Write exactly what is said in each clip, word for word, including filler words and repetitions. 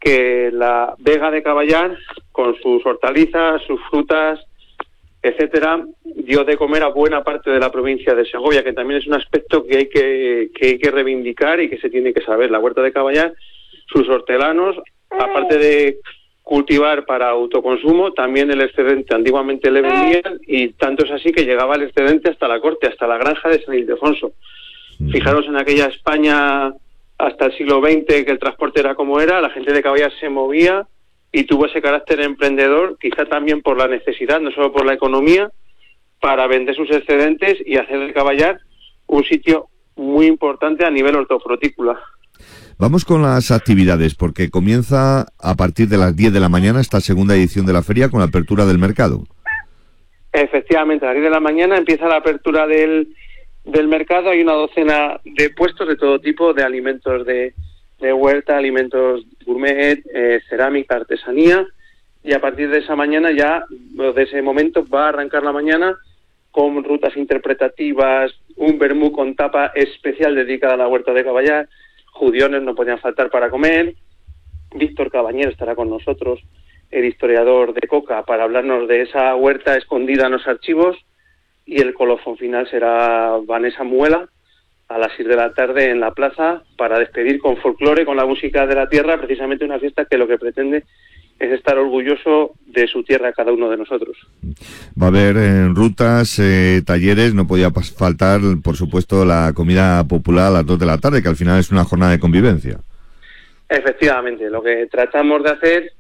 que la Vega de Caballar, con sus hortalizas, sus frutas, etcétera, dio de comer a buena parte de la provincia de Segovia, que también es un aspecto que hay que, que hay que reivindicar y que se tiene que saber. La huerta de Caballar, sus hortelanos, aparte de cultivar para autoconsumo, también el excedente antiguamente le vendían, y tanto es así que llegaba el excedente hasta la corte, hasta la granja de San Ildefonso. Fijaros en aquella España hasta el siglo veinte, que el transporte era como era, la gente de Caballar se movía y tuvo ese carácter emprendedor, quizá también por la necesidad, no solo por la economía, para vender sus excedentes y hacer de Caballar un sitio muy importante a nivel hortofrutícola. Vamos con las actividades, porque comienza a partir de las diez de la mañana esta segunda edición de la feria con la apertura del mercado. Efectivamente, a las diez de la mañana empieza la apertura del, del mercado. Hay una docena de puestos de todo tipo, de alimentos de, de huerta, alimentos gourmet, eh, cerámica, artesanía, y a partir de esa mañana ya, de ese momento, va a arrancar la mañana con rutas interpretativas, un vermú con tapa especial dedicada a la huerta de Caballar, judiones no podían faltar para comer. Víctor Cabañero estará con nosotros, el historiador de Coca, para hablarnos de esa huerta escondida en los archivos, y el colofón final será Vanessa Muela a las seis de la tarde en la plaza para despedir con folclore, con la música de la tierra, precisamente una fiesta que lo que pretende es estar orgulloso de su tierra cada uno de nosotros. Va a haber eh, rutas, eh, talleres, no podía pas- faltar, por supuesto, la comida popular a las dos de la tarde, que al final es una jornada de convivencia. Efectivamente, lo que tratamos de hacer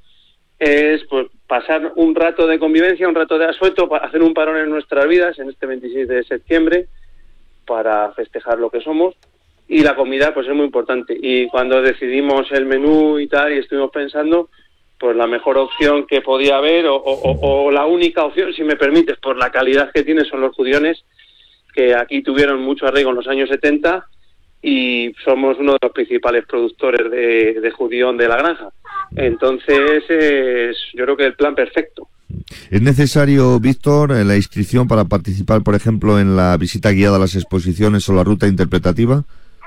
es pues pasar un rato de convivencia, un rato de asueto, para hacer un parón en nuestras vidas en este veintiséis de septiembre, para festejar lo que somos, y la comida pues es muy importante. Y cuando decidimos el menú y tal, y estuvimos pensando, pues la mejor opción que podía haber, o, o, o la única opción, si me permites, por la calidad que tienen, son los judiones, que aquí tuvieron mucho arraigo en los años setenta, y somos uno de los principales productores de, de judión de la granja. Entonces, es, yo creo que el plan perfecto. ¿Es necesario, Víctor, la inscripción para participar, por ejemplo, en la visita guiada a las exposiciones o la ruta interpretativa?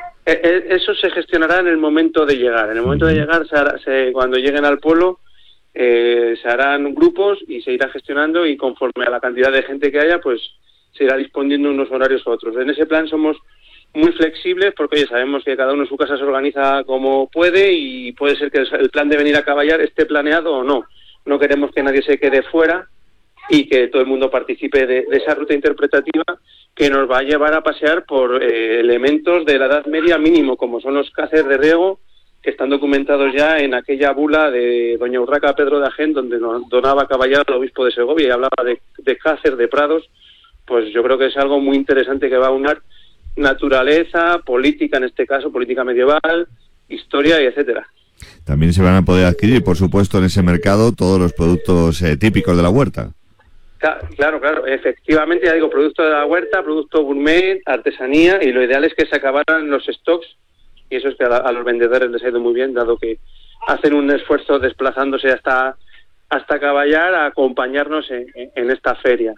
Eso se gestionará en el momento de llegar. En el momento de llegar, se hará, se, cuando lleguen al pueblo, eh, se harán grupos y se irá gestionando, y conforme a la cantidad de gente que haya, pues se irá disponiendo unos horarios u otros. En ese plan somos muy flexibles porque, oye, sabemos que cada uno en su casa se organiza como puede, y puede ser que el plan de venir a Caballar esté planeado o no. No queremos que nadie se quede fuera y que todo el mundo participe de, de esa ruta interpretativa que nos va a llevar a pasear por eh, elementos de la Edad Media mínimo, como son los cáceres de riego, que están documentados ya en aquella bula de doña Urraca Pedro de Agén, donde nos donaba Caballar al obispo de Segovia, y hablaba de, de cáceres, de prados. Pues yo creo que es algo muy interesante que va a unir naturaleza, política, en este caso, política medieval, historia y etcétera. También se van a poder adquirir, por supuesto, en ese mercado todos los productos eh, típicos de la huerta. Claro, claro, efectivamente, ya digo, producto de la huerta, producto gourmet, artesanía, y lo ideal es que se acabaran los stocks, y eso es que a, la, a los vendedores les ha ido muy bien, dado que hacen un esfuerzo desplazándose hasta hasta Caballar a acompañarnos en, en esta feria.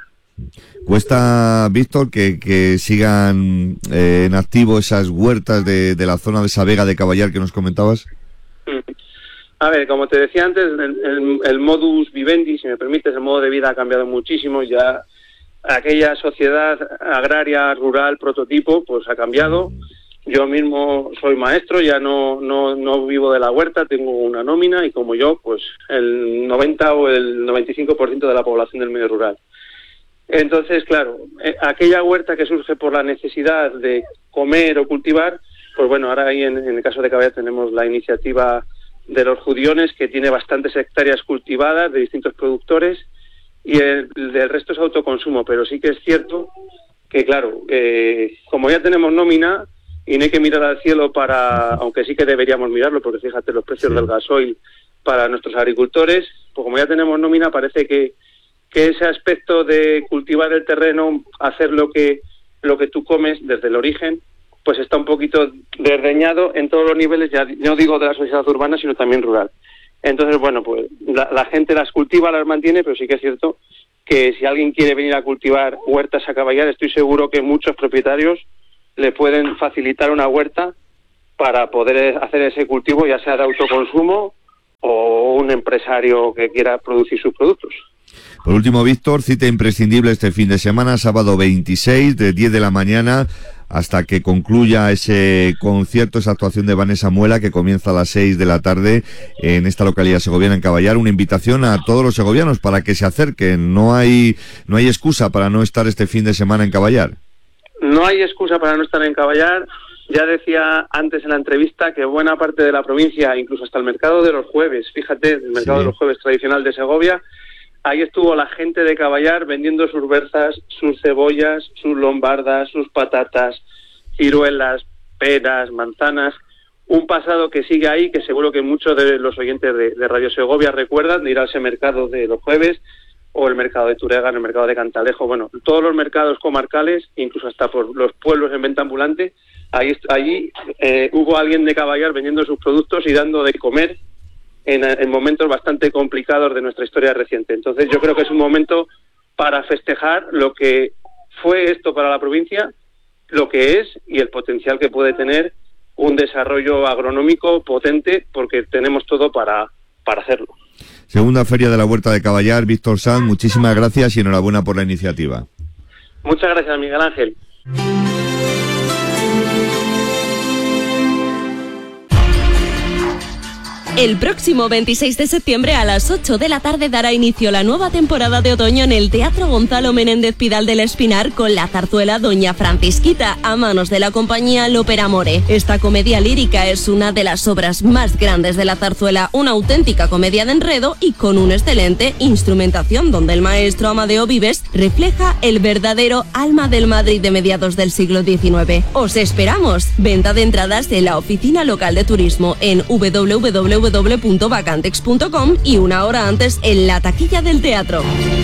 ¿Cuesta, Víctor, que, que sigan eh, en activo esas huertas de, de la zona de esa Vega de Caballar que nos comentabas? A ver, como te decía antes, el, el, el modus vivendi, si me permites, el modo de vida ha cambiado muchísimo. Ya aquella sociedad agraria, rural, prototipo, pues ha cambiado. Yo mismo soy maestro, ya no, no, no vivo de la huerta, tengo una nómina, y como yo, pues el noventa o el noventa y cinco por ciento de la población del medio rural. Entonces, claro, eh, aquella huerta que surge por la necesidad de comer o cultivar, pues bueno, ahora ahí en, en el caso de Caballar tenemos la iniciativa de los judiones, que tiene bastantes hectáreas cultivadas de distintos productores, y el, el del resto es autoconsumo. Pero sí que es cierto que, claro, eh, como ya tenemos nómina y no hay que mirar al cielo para, aunque sí que deberíamos mirarlo, porque fíjate los precios sí. del gasoil para nuestros agricultores, pues como ya tenemos nómina, parece que, que ese aspecto de cultivar el terreno, hacer lo que, lo que tú comes desde el origen, pues está un poquito desdeñado en todos los niveles, ya no digo de la sociedad urbana, sino también rural. Entonces, bueno, pues la, la gente las cultiva, las mantiene, pero sí que es cierto que si alguien quiere venir a cultivar huertas a Caballar, estoy seguro que muchos propietarios le pueden facilitar una huerta para poder hacer ese cultivo, ya sea de autoconsumo o un empresario que quiera producir sus productos. Por último, Víctor, cita imprescindible este fin de semana, sábado veintiséis, de diez de la mañana hasta que concluya ese concierto, esa actuación de Vanessa Muela, que comienza a las seis de la tarde en esta localidad segoviana, en Caballar. Una invitación a todos los segovianos para que se acerquen. No hay, no hay excusa para no estar este fin de semana en Caballar. No hay excusa para no estar en Caballar. Ya decía antes en la entrevista que buena parte de la provincia, incluso hasta el mercado de los jueves, fíjate, el mercado sí. de los jueves tradicional de Segovia, ahí estuvo la gente de Caballar vendiendo sus berzas, sus cebollas, sus lombardas, sus patatas, ciruelas, peras, manzanas. Un pasado que sigue ahí, que seguro que muchos de los oyentes de, de Radio Segovia recuerdan, de ir a ese mercado de los jueves, o el mercado de Turega, el mercado de Cantalejo, bueno, todos los mercados comarcales, incluso hasta por los pueblos en venta ambulante, ahí, allí eh, hubo alguien de Caballar vendiendo sus productos y dando de comer En, en momentos bastante complicados de nuestra historia reciente. Entonces yo creo que es un momento para festejar lo que fue esto para la provincia, lo que es y el potencial que puede tener un desarrollo agronómico potente, porque tenemos todo para, para hacerlo. Segunda Feria de la Huerta de Caballar, Víctor Sanz, muchísimas gracias y enhorabuena por la iniciativa. Muchas gracias, Miguel Ángel. El próximo veintiséis de septiembre a las ocho de la tarde dará inicio la nueva temporada de otoño en el Teatro Gonzalo Menéndez Pidal del Espinar con la zarzuela Doña Francisquita a manos de la compañía Lópera More. Esta comedia lírica es una de las obras más grandes de la zarzuela, una auténtica comedia de enredo y con una excelente instrumentación donde el maestro Amadeo Vives refleja el verdadero alma del Madrid de mediados del siglo diecinueve. ¡Os esperamos! Venta de entradas en la oficina local de turismo en w w w punto w w w punto vacantex punto com y una hora antes en la taquilla del teatro.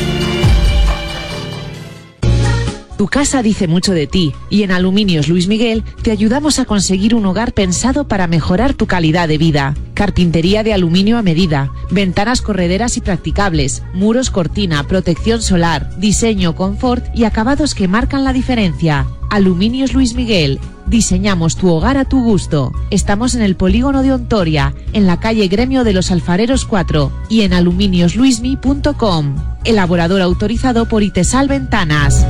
Tu casa dice mucho de ti y en Aluminios Luis Miguel te ayudamos a conseguir un hogar pensado para mejorar tu calidad de vida. Carpintería de aluminio a medida, ventanas correderas y practicables, muros cortina, protección solar, diseño, confort y acabados que marcan la diferencia. Aluminios Luis Miguel. Diseñamos tu hogar a tu gusto. Estamos en el polígono de Ontoria, en la calle Gremio de los Alfareros cuatro y en aluminios luismi punto com. Elaborador autorizado por Itesal Ventanas.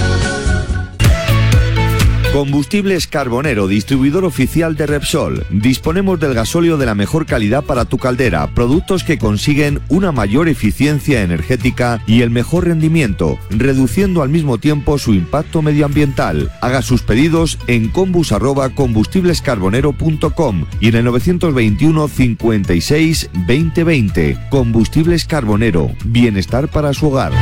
Combustibles Carbonero, distribuidor oficial de Repsol. Disponemos del gasóleo de la mejor calidad para tu caldera, productos que consiguen una mayor eficiencia energética y el mejor rendimiento, reduciendo al mismo tiempo su impacto medioambiental. Haga sus pedidos en combus arroba combustiblescarbonero punto com y en el novecientos veintiuno cincuenta y seis veinte veinte. Combustibles Carbonero, bienestar para su hogar.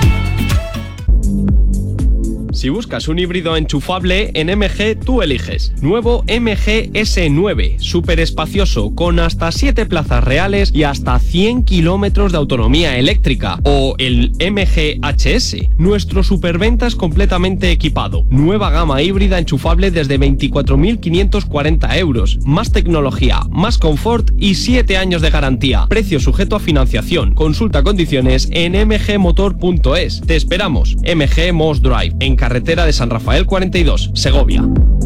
Si buscas un híbrido enchufable, en M G tú eliges. Nuevo M G S nueve, súper espacioso, con hasta siete plazas reales y hasta cien kilómetros de autonomía eléctrica. O el M G H S, nuestro superventas completamente equipado. Nueva gama híbrida enchufable desde veinticuatro mil quinientos cuarenta euros. Más tecnología, más confort y siete años de garantía. Precio sujeto a financiación. Consulta condiciones en m g motor punto es. Te esperamos. M G Moss Drive, en carretera de San Rafael cuarenta y dos, Segovia.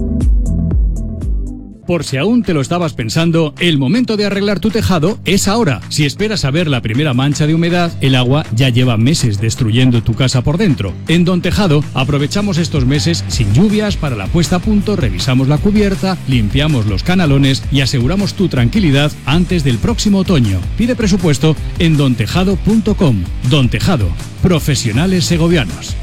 Por si aún te lo estabas pensando, el momento de arreglar tu tejado es ahora. Si esperas a ver la primera mancha de humedad, el agua ya lleva meses destruyendo tu casa por dentro. En Don Tejado aprovechamos estos meses sin lluvias para la puesta a punto, revisamos la cubierta, limpiamos los canalones y aseguramos tu tranquilidad antes del próximo otoño. Pide presupuesto en don tejado punto com. Don Tejado, profesionales segovianos.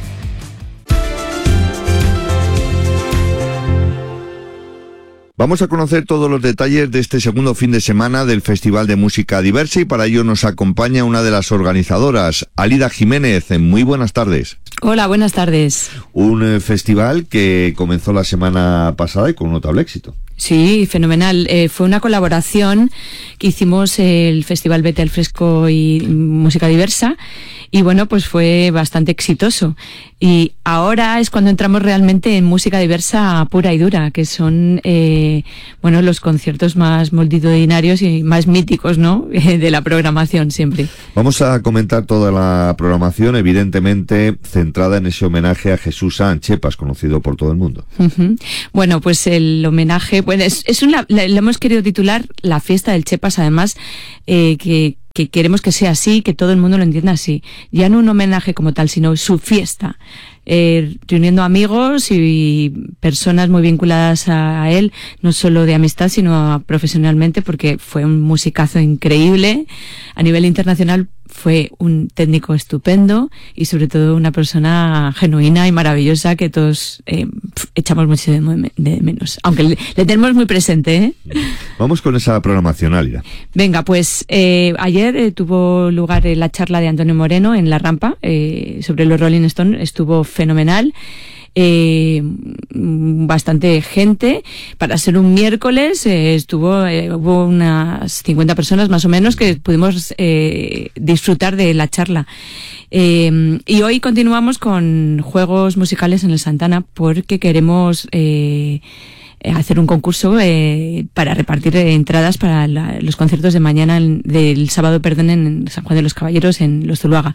Vamos a conocer todos los detalles de este segundo fin de semana del Festival de Música Diversa y para ello nos acompaña una de las organizadoras, Alida Jiménez. Muy buenas tardes. Hola, buenas tardes. Un eh, festival que comenzó la semana pasada y con un notable éxito. Sí, fenomenal. Eh, fue una colaboración que hicimos el Festival Vete al Fresco y Música Diversa y bueno, pues fue bastante exitoso. Y ahora es cuando entramos realmente en música diversa pura y dura, que son eh, bueno, los conciertos más multitudinarios y más míticos, ¿no? de la programación siempre. Vamos a comentar toda la programación, evidentemente centrada en ese homenaje a Jesús Sanz Chepas, conocido por todo el mundo. Uh-huh. Bueno, pues el homenaje, bueno, es, es una, le hemos querido titular La Fiesta del Chepas, además, eh, que que queremos que sea así, que todo el mundo lo entienda así. Ya no un homenaje como tal, sino su fiesta. Eh, reuniendo amigos y personas muy vinculadas a él, no solo de amistad, sino profesionalmente, porque fue un musicazo increíble. A nivel internacional fue un técnico estupendo y sobre todo una persona genuina y maravillosa que todos eh, echamos mucho de, de menos, aunque le, le tenemos muy presente, ¿eh? Vamos con esa programación, Álida. Venga, pues eh, ayer eh, tuvo lugar eh, la charla de Antonio Moreno en La Rampa eh, sobre los Rolling Stones. Estuvo fenomenal. Eh, bastante gente para ser un miércoles. eh, estuvo eh, hubo unas cincuenta personas más o menos que pudimos eh, disfrutar de la charla. Eh, y hoy continuamos con juegos musicales en el Santana porque queremos eh, hacer un concurso eh, para repartir eh, entradas para la, los conciertos de mañana, del sábado, perdón, en San Juan de los Caballeros, en Los Zuluaga.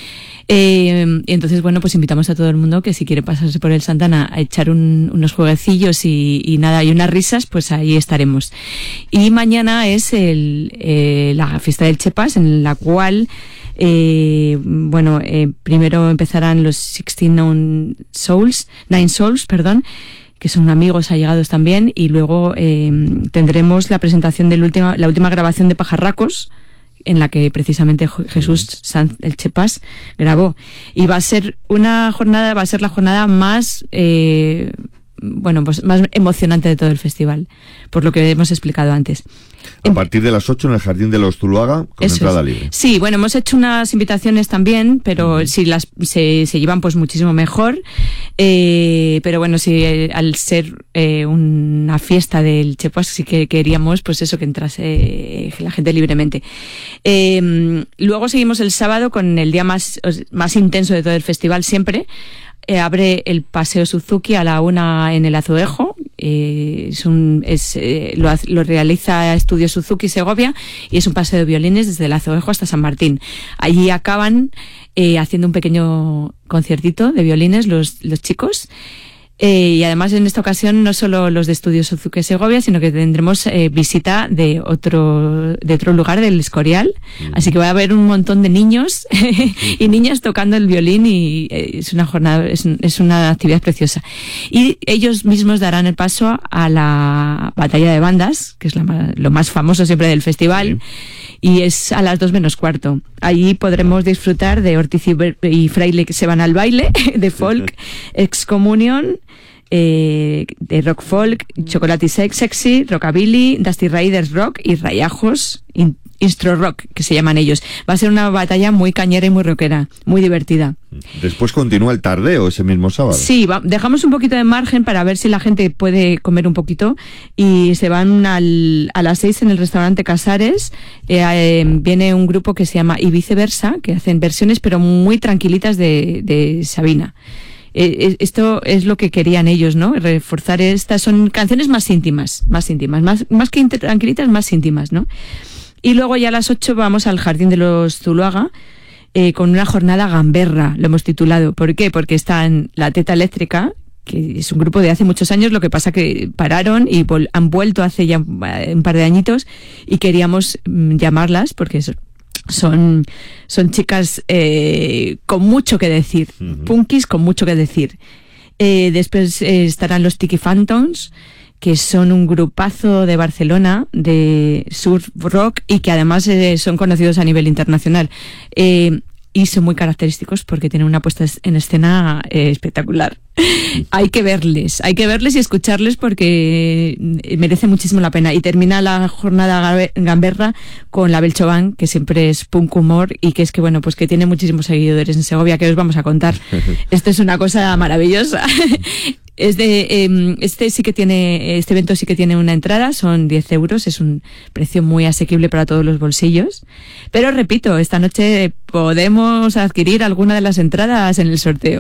Eh, y entonces, bueno, pues invitamos a todo el mundo que si quiere pasarse por el Santana a echar un, unos jueguecillos y, y nada, y unas risas, pues ahí estaremos. Y mañana es el, eh, la fiesta del Chepas, en la cual, eh, bueno, eh, primero empezarán los sixteen Nine Souls, Nine Souls, perdón, que son amigos allegados también, y luego eh, tendremos la presentación de la última, la última grabación de Pajarracos, en la que precisamente Jesús Sanz el Chepas grabó. Y va a ser una jornada, va a ser la jornada más, eh, bueno, pues más emocionante de todo el festival, por lo que hemos explicado antes. A partir de las ocho en el Jardín de los Zuluaga, con Eso entrada es. libre. Sí, bueno, hemos hecho unas invitaciones también, pero uh-huh. si las se, se llevan, pues muchísimo mejor. Eh, pero bueno, si eh, al ser eh, una fiesta del Chepas, sí que queríamos, pues eso, que entrase eh, la gente libremente. Eh, luego seguimos el sábado con el día más, más intenso de todo el festival siempre. Eh, abre el Paseo Suzuki a la una en el Azuejo. Eh, es un, es, eh, lo, lo realiza Estudio Suzuki Segovia y es un paseo de violines desde el Azuejo hasta San Martín. Allí acaban eh, haciendo un pequeño conciertito de violines los, los chicos. Eh, y además en esta ocasión no solo los de Estudio Suzuki Segovia, sino que tendremos eh, visita de otro de otro lugar, del Escorial. Mm. Así que va a haber un montón de niños y niñas tocando el violín y eh, es una jornada, es, es una actividad preciosa. Y ellos mismos darán el paso a la batalla de bandas, que es la, lo más famoso siempre del festival. Sí. Y es a las dos menos cuarto. Allí podremos disfrutar de Ortiz y Fraile que se van al baile, de folk, Excomunión, eh, de rock folk, Chocolate Sexy, Rockabilly, Dusty Riders Rock y Rayajos in, Instro Rock, que se llaman ellos. Va a ser una batalla muy cañera y muy rockera, muy divertida. Después continúa el tardeo ese mismo sábado. Sí, va, dejamos un poquito de margen para ver si la gente puede comer un poquito y se van al, a las seis en el restaurante Casares. Eh, eh, viene un grupo que se llama Y Viceversa, que hacen versiones pero muy tranquilitas de, de Sabina. Eh, esto es lo que querían ellos, ¿no? Reforzar estas, son canciones más íntimas, más íntimas, más, más que tranquilitas, más íntimas, ¿no? Y luego ya a las ocho vamos al Jardín de los Zuluaga, eh, con una jornada gamberra, lo hemos titulado. ¿Por qué? Porque está en La Teta Eléctrica, que es un grupo de hace muchos años, lo que pasa que pararon y vol- han vuelto hace ya un par de añitos y queríamos mm, llamarlas porque son, son, son chicas eh, con mucho que decir, uh-huh. punkis con mucho que decir. Eh, después eh, estarán los Tiki Phantoms, que son un grupazo de Barcelona de surf rock y que además eh, son conocidos a nivel internacional. Eh, y son muy característicos porque tienen una puesta en escena eh, espectacular. Hay que verles, hay que verles y escucharles porque merece muchísimo la pena. Y termina la jornada gamberra con la Belchovan, que siempre es punk humor y que es que, bueno, pues que tiene muchísimos seguidores en Segovia, que os vamos a contar. Esto es una cosa maravillosa. Es de, eh, este sí que tiene, este evento sí que tiene una entrada, son diez euros, es un precio muy asequible para todos los bolsillos. Pero repito, esta noche podemos adquirir alguna de las entradas en el sorteo.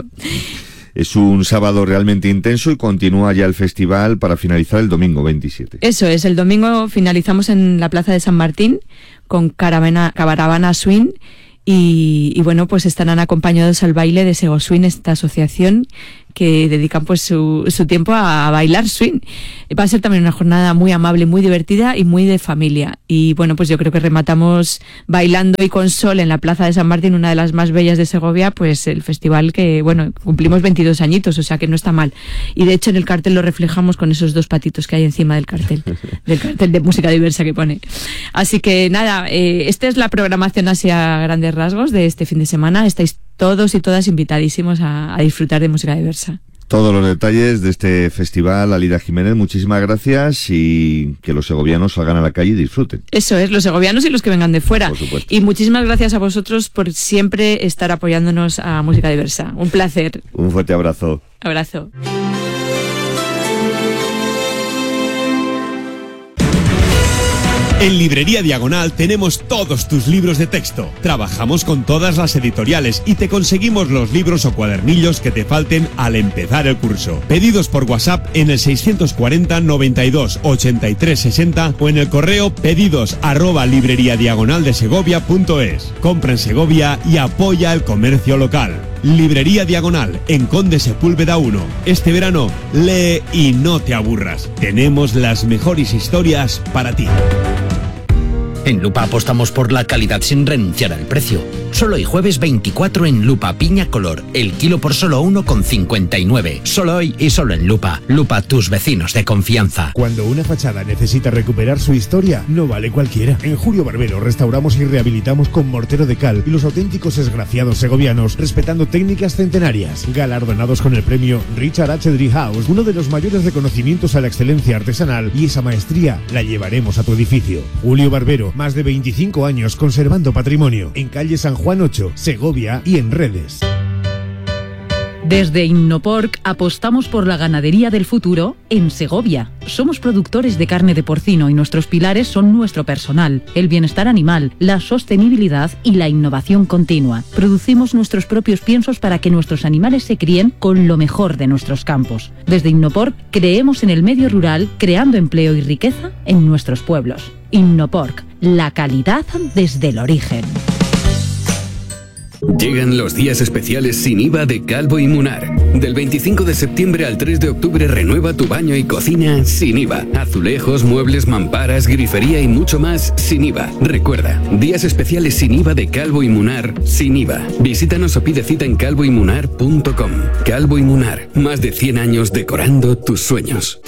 Es un sábado realmente intenso y continúa ya el festival para finalizar el domingo veintisiete. Eso es, el domingo finalizamos en la Plaza de San Martín con Caravana, Caravana Swing y, y bueno, pues estarán acompañados al baile de Sego Swing, esta asociación que dedican pues su, su tiempo a, a bailar swing. Va a ser también una jornada muy amable, muy divertida y muy de familia. Y bueno, pues yo creo que rematamos bailando y con sol en la Plaza de San Martín, una de las más bellas de Segovia, pues el festival que, bueno, cumplimos veintidós añitos, o sea que no está mal. Y de hecho en el cartel lo reflejamos con esos dos patitos que hay encima del cartel, del cartel de música diversa que pone. Así que nada, eh, esta es la programación así a grandes rasgos de este fin de semana. Estáis todos y todas invitadísimos a, a disfrutar de música diversa. Todos los detalles de este festival, Alida Jiménez, muchísimas gracias, y que los segovianos salgan a la calle y disfruten. Eso es, los segovianos y los que vengan de fuera. Por supuesto. Y muchísimas gracias a vosotros por siempre estar apoyándonos a Música Diversa. Un placer. Un fuerte abrazo. Abrazo. En Librería Diagonal tenemos todos tus libros de texto. Trabajamos con todas las editoriales y te conseguimos los libros o cuadernillos que te falten al empezar el curso. Pedidos por WhatsApp en el seiscientos cuarenta, noventa y dos, ochenta y tres, sesenta o en el correo pedidos arroba libreriadiagonaldesegovia.es. Compra en Segovia y apoya el comercio local. Librería Diagonal, en Conde Sepúlveda uno. Este verano, lee y no te aburras. Tenemos las mejores historias para ti. En Lupa apostamos por la calidad sin renunciar al precio. Solo hoy jueves veinticuatro en Lupa Piña Color, el kilo por solo uno con cincuenta y nueve. Solo hoy y solo en Lupa. Lupa, tus vecinos de confianza. Cuando una fachada necesita recuperar su historia, no vale cualquiera. En Julio Barbero restauramos y rehabilitamos con mortero de cal y los auténticos esgraciados segovianos, respetando técnicas centenarias. Galardonados con el premio Richard H. Driehaus, uno de los mayores reconocimientos a la excelencia artesanal, y esa maestría la llevaremos a tu edificio. Julio Barbero, más de veinticinco años conservando patrimonio. En calle San Juan ocho, Segovia, y en redes. Desde Innoporc apostamos por la ganadería del futuro en Segovia. Somos productores de carne de porcino y nuestros pilares son nuestro personal, el bienestar animal, la sostenibilidad y la innovación continua. Producimos nuestros propios piensos para que nuestros animales se críen con lo mejor de nuestros campos. Desde Innoporc creemos en el medio rural, creando empleo y riqueza en nuestros pueblos. Innoporc, la calidad desde el origen. Llegan los días especiales sin I V A de Calvo y Munar. Del veinticinco de septiembre al tres de octubre renueva tu baño y cocina sin I V A. Azulejos, muebles, mamparas, grifería y mucho más sin I V A. Recuerda, días especiales sin I V A de Calvo y Munar sin I V A. Visítanos o pide cita en calvo y munar punto com. Calvo y Munar, más de cien años decorando tus sueños.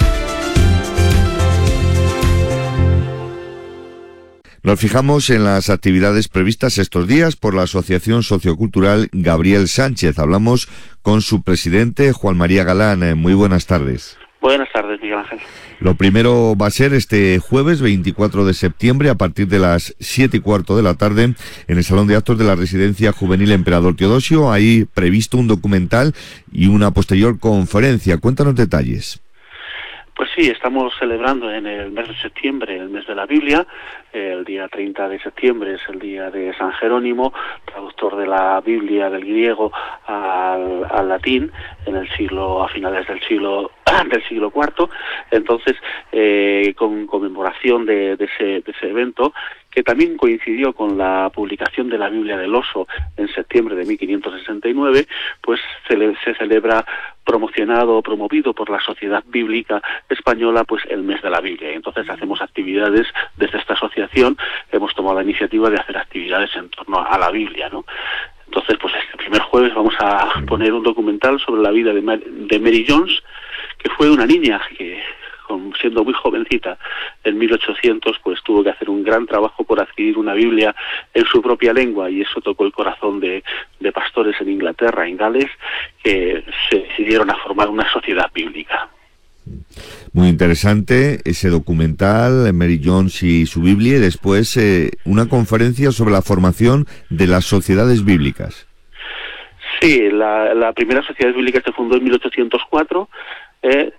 Nos fijamos en las actividades previstas estos días por la Asociación Sociocultural Gabriel Sánchez. Hablamos con su presidente, Juan María Galán. Muy buenas tardes. Buenas tardes, Miguel Ángel. Lo primero va a ser este jueves veinticuatro de septiembre a partir de las siete y cuarto de la tarde en el Salón de Actos de la Residencia Juvenil Emperador Teodosio. Hay previsto un documental y una posterior conferencia. Cuéntanos detalles. Pues sí, estamos celebrando en el mes de septiembre, el mes de la Biblia. El día treinta de septiembre es el día de San Jerónimo, traductor de la Biblia del griego al, al latín en el siglo, a finales del siglo del siglo cuarto. Entonces, eh, con conmemoración de, de, ese, de ese evento, que también coincidió con la publicación de la Biblia del Oso en septiembre de mil quinientos sesenta y nueve, pues se, le, se celebra promocionado, promovido por la Sociedad Bíblica Española, pues el mes de la Biblia. Y entonces hacemos actividades desde esta asociación, hemos tomado la iniciativa de hacer actividades en torno a la Biblia, ¿no? Entonces, pues este primer jueves vamos a poner un documental sobre la vida de, Mar- de Mary Jones, que fue una niña que, siendo muy jovencita, en mil ochocientos, pues tuvo que hacer un gran trabajo por adquirir una Biblia en su propia lengua, y eso tocó el corazón de, de pastores en Inglaterra, en Gales, que se decidieron a formar una sociedad bíblica. Muy interesante ese documental, Mary Jones y su Biblia, y después eh, una conferencia sobre la formación de las sociedades bíblicas. Sí, la, la primera sociedad bíblica se fundó en mil ochocientos cuatro, eh,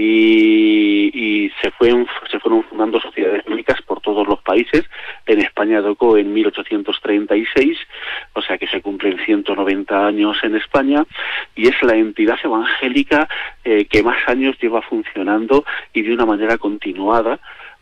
y, y se, fue, se fueron fundando sociedades bíblicas por todos los países. En España tocó en mil ochocientos treinta y seis, o sea que se cumplen ciento noventa años en España, y es la entidad evangélica eh, que más años lleva funcionando y de una manera continuada,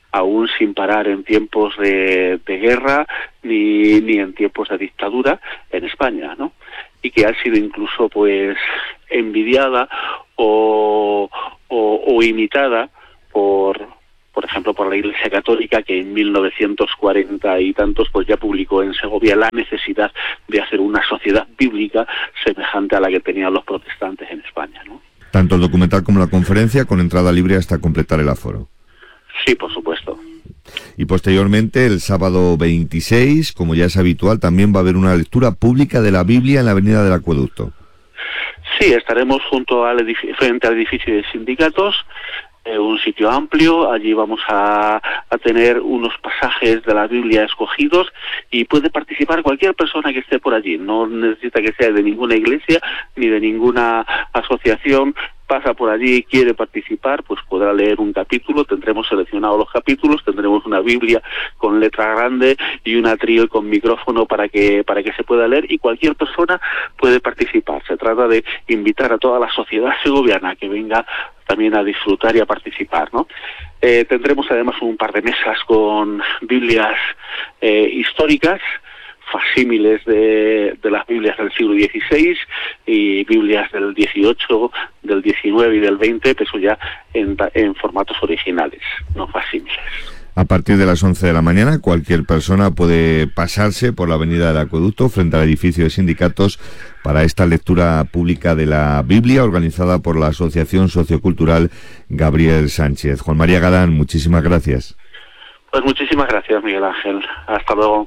aún sin parar en tiempos de, de guerra ni, ni en tiempos de dictadura en España, ¿no? Y que ha sido incluso pues envidiada o, o, o imitada por, por ejemplo, por la Iglesia Católica, que en mil novecientos cuarenta y tantos pues ya publicó en Segovia la necesidad de hacer una sociedad bíblica semejante a la que tenían los protestantes en España, ¿no? Tanto el documental como la conferencia con entrada libre hasta completar el aforo. Sí, por supuesto. Y posteriormente, el sábado veintiséis, como ya es habitual, también va a haber una lectura pública de la Biblia en la Avenida del Acueducto. Sí, estaremos junto al edificio, frente al edificio de sindicatos, eh, un sitio amplio. Allí vamos a, a tener unos pasajes de la Biblia escogidos y puede participar cualquier persona que esté por allí. No necesita que sea de ninguna iglesia ni de ninguna asociación. Pasa por allí y quiere participar, pues podrá leer un capítulo. Tendremos seleccionados los capítulos, tendremos una Biblia con letra grande y una trío con micrófono para que para que se pueda leer, y cualquier persona puede participar. Se trata de invitar a toda la sociedad segoviana que venga también a disfrutar y a participar, ¿no? Eh, tendremos además un par de mesas con Biblias eh, históricas, facsímiles de, de las Biblias del siglo dieciséis y Biblias del dieciocho, del diecinueve y del veinte, pero eso ya en, en formatos originales, no facsímiles. A partir de las once de la mañana, cualquier persona puede pasarse por la Avenida del Acueducto frente al edificio de sindicatos para esta lectura pública de la Biblia organizada por la Asociación Sociocultural Gabriel Sánchez. Juan María Galán, muchísimas gracias. Pues muchísimas gracias, Miguel Ángel. Hasta luego.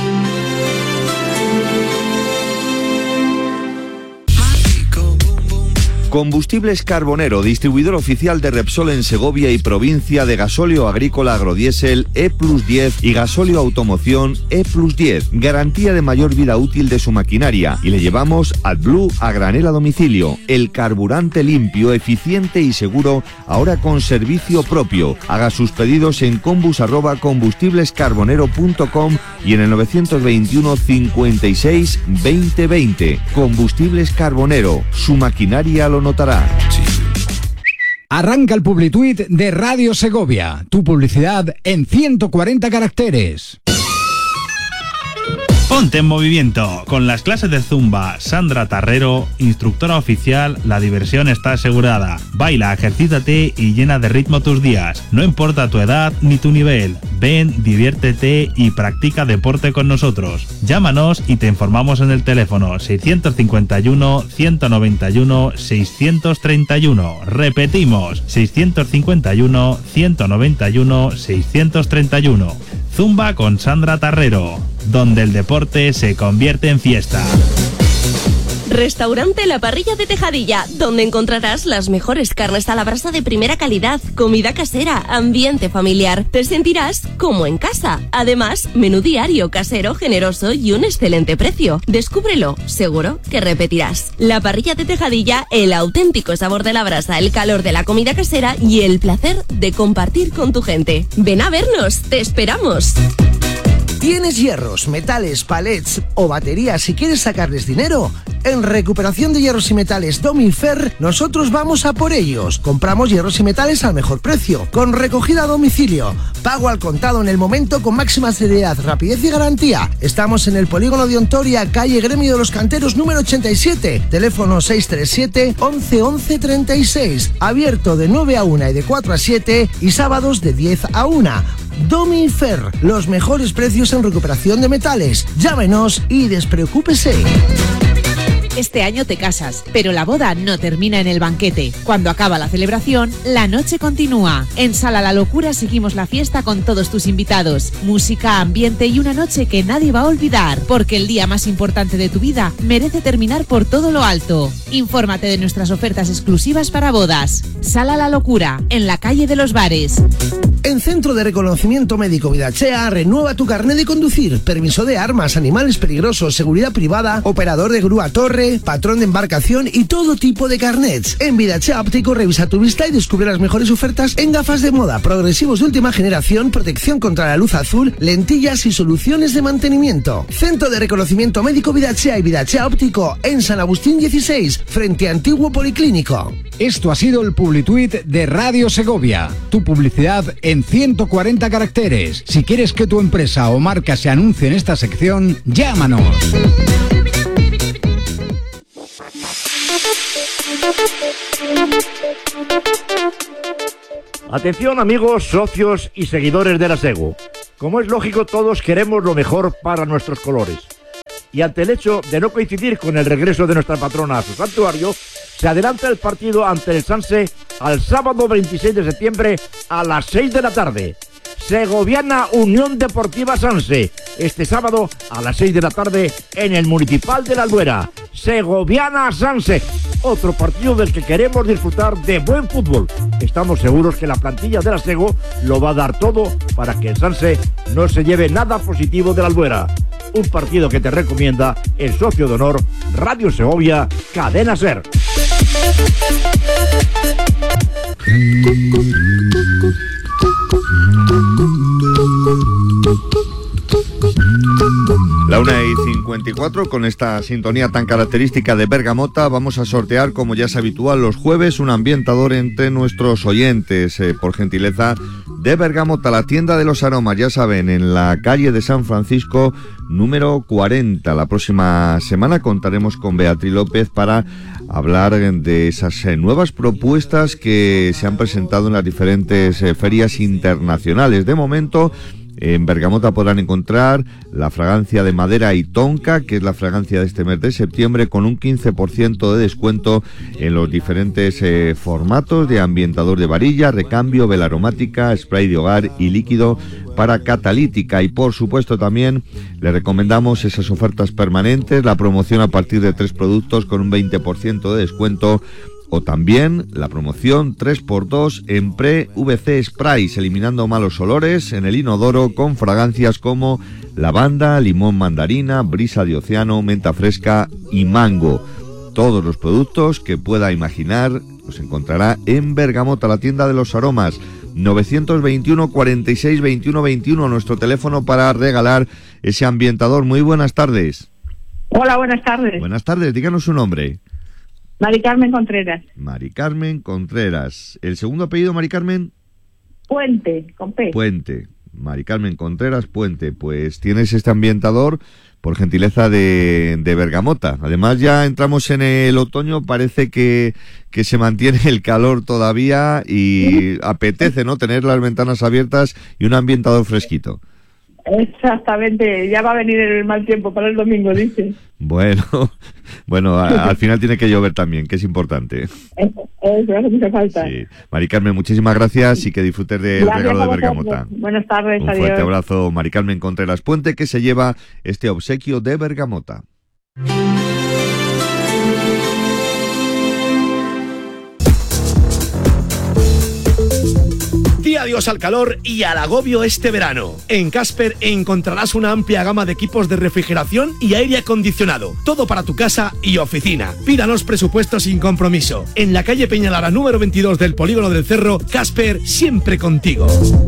Combustibles Carbonero, distribuidor oficial de Repsol en Segovia y provincia, de gasóleo agrícola agrodiésel E plus diez y gasóleo automoción E plus diez. Garantía de mayor vida útil de su maquinaria. Y le llevamos AdBlue a granel a domicilio. El carburante limpio, eficiente y seguro, ahora con servicio propio. Haga sus pedidos en combus arroba combustiblescarbonero punto com y en el novecientos veintiuno cincuenta y seis veinte veinte. Combustibles Carbonero, su maquinaria lo notará. Arranca el Publituit de Radio Segovia. Tu publicidad en ciento cuarenta caracteres. Ponte en movimiento. Con las clases de Zumba, Sandra Tarrero, instructora oficial, la diversión está asegurada. Baila, ejercítate y llena de ritmo tus días. No importa tu edad ni tu nivel. Ven, diviértete y practica deporte con nosotros. Llámanos y te informamos en el teléfono seiscientos cincuenta y uno, ciento noventa y uno, seiscientos treinta y uno. Repetimos, seiscientos cincuenta y uno, ciento noventa y uno, seiscientos treinta y uno. Zumba con Sandra Tarrero, donde el deporte se convierte en fiesta. Restaurante La Parrilla de Tejadilla, donde encontrarás las mejores carnes a la brasa de primera calidad, comida casera, ambiente familiar. Te sentirás como en casa. Además, menú diario, casero, generoso y un excelente precio. Descúbrelo, seguro que repetirás. La Parrilla de Tejadilla, el auténtico sabor de la brasa, el calor de la comida casera y el placer de compartir con tu gente. Ven a vernos, te esperamos. ¿Tienes hierros, metales, palets o baterías y quieres sacarles dinero? En Recuperación de Hierros y Metales Domifer, nosotros vamos a por ellos. Compramos hierros y metales al mejor precio, con recogida a domicilio, pago al contado en el momento con máxima seriedad, rapidez y garantía. Estamos en el Polígono de Ontoria, calle Gremio de los Canteros número ochenta y siete, teléfono seis tres siete, once, once, treinta y seis, abierto de nueve a una y de cuatro a siete y sábados de diez a una. Domifer, los mejores precios en recuperación de metales. Llámenos y despreocúpese. Este año te casas, pero la boda no termina en el banquete. Cuando acaba la celebración, la noche continúa. En Sala La Locura seguimos la fiesta con todos tus invitados. Música, ambiente y una noche que nadie va a olvidar, porque el día más importante de tu vida merece terminar por todo lo alto. Infórmate de nuestras ofertas exclusivas para bodas. Sala La Locura, en la calle de los Bares. En Centro de Reconocimiento Médico Vidachea, renueva tu carnet de conducir, permiso de armas, animales peligrosos, seguridad privada, operador de grúa torre, patrón de embarcación y todo tipo de carnets. En Vidachea Óptico revisa tu vista y descubre las mejores ofertas en gafas de moda, progresivos de última generación, protección contra la luz azul, lentillas y soluciones de mantenimiento. Centro de Reconocimiento Médico Vidachea y Vidachea Óptico en San Agustín dieciséis, frente a Antiguo Policlínico. Esto ha sido el Publituit de Radio Segovia. Tu publicidad en ciento cuarenta caracteres. Si quieres que tu empresa o marca se anuncie en esta sección, llámanos. Atención amigos, socios y seguidores de la SEGO. Como es lógico, todos queremos lo mejor para nuestros colores. Y ante el hecho de no coincidir con el regreso de nuestra patrona a su santuario, se adelanta el partido ante el Sanse al sábado veintiséis de septiembre a las seis de la tarde. Segoviana Unión Deportiva Sanse, este sábado a las seis de la tarde en el Municipal de la Albuera. Segoviana Sanse, otro partido del que queremos disfrutar de buen fútbol. Estamos seguros que la plantilla de la Sego lo va a dar todo para que el Sanse no se lleve nada positivo de la Albuera. Un partido que te recomienda el socio de honor Radio Segovia, Cadena Ser. La una y cincuenta y cuatro, con esta sintonía tan característica de Bergamota, vamos a sortear, como ya es habitual los jueves, un ambientador entre nuestros oyentes, eh, por gentileza de Bergamota, la tienda de los aromas, ya saben, en la calle de San Francisco, número cuarenta. La próxima semana contaremos con Beatriz López para hablar de esas eh, nuevas propuestas que se han presentado en las diferentes eh, ferias internacionales. De momento, en Bergamota podrán encontrar la fragancia de madera y tonka, que es la fragancia de este mes de septiembre, con un quince por ciento de descuento en los diferentes eh, formatos de ambientador de varilla, recambio, vela aromática, spray de hogar y líquido para catalítica. Y por supuesto también le recomendamos esas ofertas permanentes, la promoción a partir de tres productos con un veinte por ciento de descuento, o también la promoción tres por dos en Pre-V C Sprays, eliminando malos olores en el inodoro con fragancias como lavanda, limón mandarina, brisa de océano, menta fresca y mango. Todos los productos que pueda imaginar los encontrará en Bergamota, la tienda de los aromas. Novecientos veintiuno, cuarenta y seis, veintiuno, veintiuno, nuestro teléfono para regalar ese ambientador. Muy buenas tardes. Hola, buenas tardes. Buenas tardes, díganos su nombre. Mari Carmen Contreras. Mari Carmen Contreras. ¿El segundo apellido, Mari Carmen? Puente, con P. Puente. Mari Carmen Contreras Puente. Pues tienes este ambientador por gentileza de, de Bergamota. Además, ya entramos en el otoño, parece que, que se mantiene el calor todavía y apetece, ¿no?, tener las ventanas abiertas y un ambientador fresquito. Exactamente, ya va a venir el mal tiempo para el domingo, dice. Bueno, bueno, a, al final tiene que llover también, que es importante. Eso, eso hace mucha falta. Sí. Mari Carmen, muchísimas gracias y que disfrutes del Gracias regalo de a vosotros. Bergamota. Buenas tardes, Un adiós. fuerte abrazo, Mari Carmen Contreras Puente, que se lleva este obsequio de Bergamota. Di adiós al calor y al agobio este verano. En Casper encontrarás una amplia gama de equipos de refrigeración y aire acondicionado. Todo para tu casa y oficina. Pídanos presupuesto sin compromiso. En la calle Peñalara número veintidós del Polígono del Cerro, Casper, siempre contigo.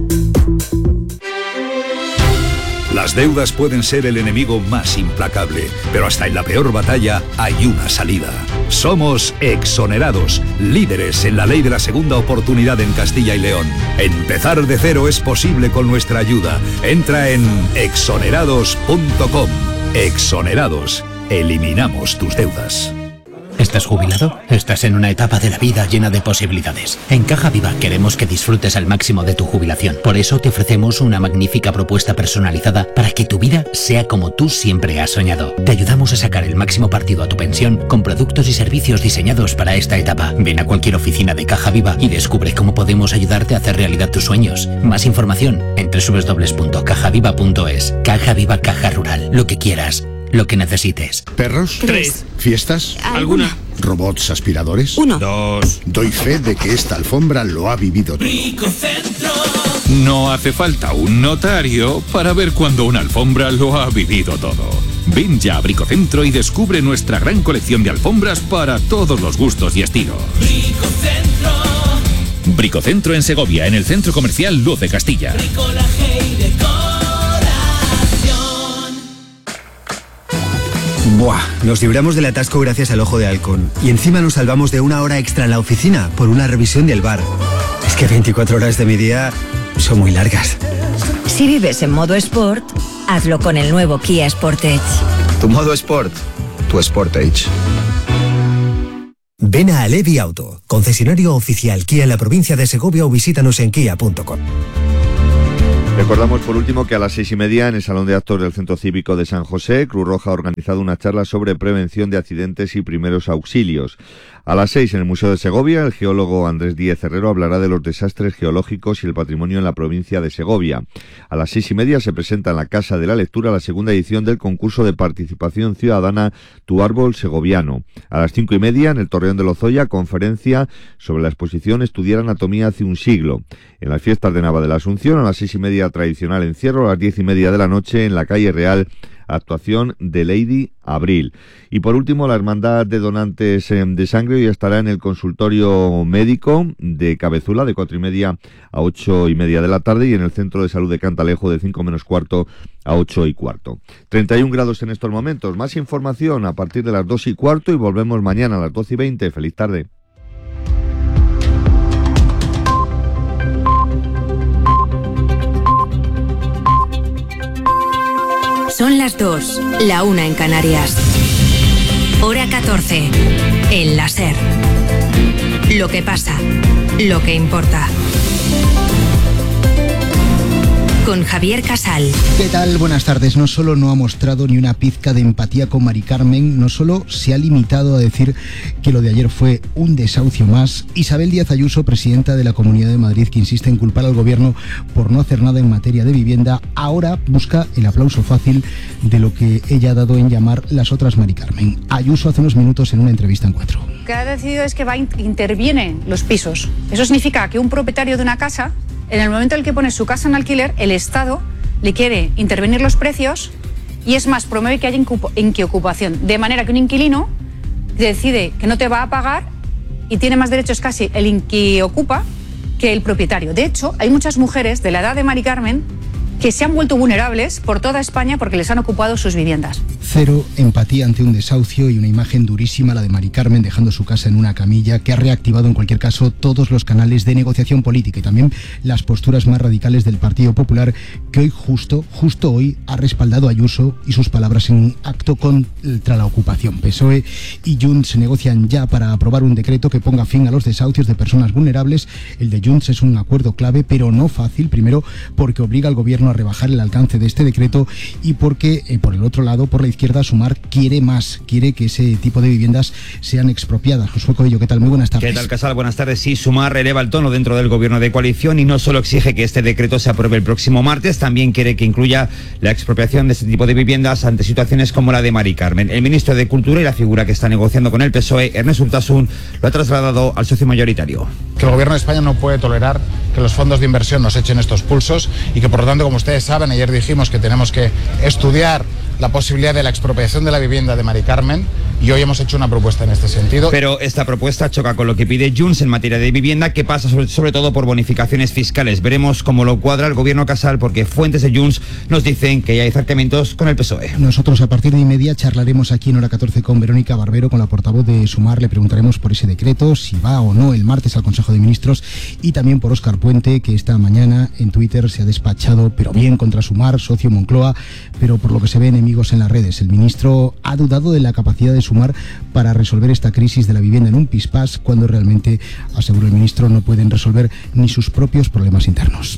Las deudas pueden ser el enemigo más implacable, pero hasta en la peor batalla hay una salida. Somos Exonerados, líderes en la ley de la segunda oportunidad en Castilla y León. Empezar de cero es posible con nuestra ayuda. Entra en exonerados punto com. Exonerados. Eliminamos tus deudas. ¿Estás jubilado? Estás en una etapa de la vida llena de posibilidades. En Caja Viva queremos que disfrutes al máximo de tu jubilación. Por eso te ofrecemos una magnífica propuesta personalizada para que tu vida sea como tú siempre has soñado. Te ayudamos a sacar el máximo partido a tu pensión con productos y servicios diseñados para esta etapa. Ven a cualquier oficina de Caja Viva y descubre cómo podemos ayudarte a hacer realidad tus sueños. Más información en doble u doble u doble u punto caja viva punto es. Caja Viva, Caja Rural. Lo que quieras. Lo que necesites. ¿Perros? Tres. ¿Fiestas? ¿Alguna? ¿Robots aspiradores? Uno. Dos. Doy fe de que esta alfombra lo ha vivido todo. No hace falta un notario para ver cuando una alfombra lo ha vivido todo. Ven ya a Bricocentro y descubre nuestra gran colección de alfombras para todos los gustos y estilos. Bricocentro. Bricocentro en Segovia, en el Centro Comercial Luz de Castilla. Bricolaje y decoración. Buah, nos libramos del atasco gracias al Ojo de Halcón. Y encima nos salvamos de una hora extra en la oficina por una revisión del bar. Es que veinticuatro horas de mi día son muy largas. Si vives en modo Sport, hazlo con el nuevo Kia Sportage. Tu modo Sport, tu Sportage. Ven a Alevi Auto, concesionario oficial Kia en la provincia de Segovia, o visítanos en kia punto com. Recordamos por último que a las seis y media en el Salón de Actos del Centro Cívico de San José, Cruz Roja ha organizado una charla sobre prevención de accidentes y primeros auxilios. A las seis en el Museo de Segovia, el geólogo Andrés Díez Herrero hablará de los desastres geológicos y el patrimonio en la provincia de Segovia. A las seis y media se presenta en la Casa de la Lectura la segunda edición del concurso de participación ciudadana Tu Árbol Segoviano. A las cinco y media en el Torreón de Lozoya, conferencia sobre la exposición Estudiar anatomía hace un siglo. En las fiestas de Nava de la Asunción, a las seis y media tradicional encierro, a las diez y media de la noche en la calle Real, actuación de Lady Abril. Y por último, la Hermandad de Donantes de Sangre hoy estará en el consultorio médico de Cabezula de cuatro y media a ocho y media de la tarde y en el Centro de Salud de Cantalejo de cinco menos cuarto a ocho y cuarto. treinta y un grados en estos momentos. Más información a partir de las dos y cuarto y volvemos mañana a las doce y veinte. Feliz tarde. Son las dos, la una en Canarias. Hora catorce, en la SER. Lo que pasa, lo que importa. Con Javier Casal. ¿Qué tal? Buenas tardes. No solo no ha mostrado ni una pizca de empatía con Mari Carmen, no solo se ha limitado a decir que lo de ayer fue un desahucio más. Isabel Díaz Ayuso, presidenta de la Comunidad de Madrid, que insiste en culpar al gobierno por no hacer nada en materia de vivienda, ahora busca el aplauso fácil de lo que ella ha dado en llamar las otras Mari Carmen. Ayuso hace unos minutos en una entrevista en Cuatro. Lo que ha decidido es que va interviene los pisos. Eso significa que un propietario de una casa, en el momento en el que pone su casa en alquiler, el Estado le quiere intervenir los precios y es más, promueve que haya inquiocupación. De manera que un inquilino decide que no te va a pagar y tiene más derechos casi el inquiocupa que el propietario. De hecho, hay muchas mujeres de la edad de Mari Carmen que se han vuelto vulnerables por toda España porque les han ocupado sus viviendas. Cero empatía ante un desahucio y una imagen durísima, la de Mari Carmen dejando su casa en una camilla, que ha reactivado en cualquier caso todos los canales de negociación política y también las posturas más radicales del Partido Popular, que hoy justo, justo hoy ha respaldado a Ayuso y sus palabras en un acto contra la ocupación. P S O E y Junts se negocian ya para aprobar un decreto que ponga fin a los desahucios de personas vulnerables. El de Junts es un acuerdo clave, pero no fácil, primero porque obliga al gobierno a rebajar el alcance de este decreto y porque, eh, por el otro lado, por la izquierda, Sumar quiere más, quiere que ese tipo de viviendas sean expropiadas. Josué Coello, ¿qué tal? Muy buenas tardes. ¿Qué tal, Casal? Buenas tardes. Sí, Sumar eleva el tono dentro del gobierno de coalición y no solo exige que este decreto se apruebe el próximo martes, también quiere que incluya la expropiación de este tipo de viviendas ante situaciones como la de Mari Carmen. El ministro de Cultura y la figura que está negociando con el P S O E, Ernest Urtasun, lo ha trasladado al socio mayoritario. Que el gobierno de España no puede tolerar que los fondos de inversión nos echen estos pulsos y que, por lo tanto, como ustedes saben, ayer dijimos que tenemos que estudiar la posibilidad de la expropiación de la vivienda de Mari Carmen y hoy hemos hecho una propuesta en este sentido. Pero esta propuesta choca con lo que pide Junts en materia de vivienda, que pasa sobre, sobre todo por bonificaciones fiscales. Veremos cómo lo cuadra el gobierno Casal, porque fuentes de Junts nos dicen que ya hay acercamientos con el P S O E. Nosotros a partir de inmedia charlaremos aquí en Hora catorce con Verónica Barbero, con la portavoz de Sumar. Le preguntaremos por ese decreto, si va o no el martes al Consejo de Ministros, y también por Óscar Puente, que esta mañana en Twitter se ha despachado, pero bien, contra Sumar, socio Moncloa, pero por lo que se ve enemigos en las redes. El ministro ha dudado de la capacidad de Sumar para resolver esta crisis de la vivienda en un pispás, cuando realmente, aseguró el ministro, no pueden resolver ni sus propios problemas internos.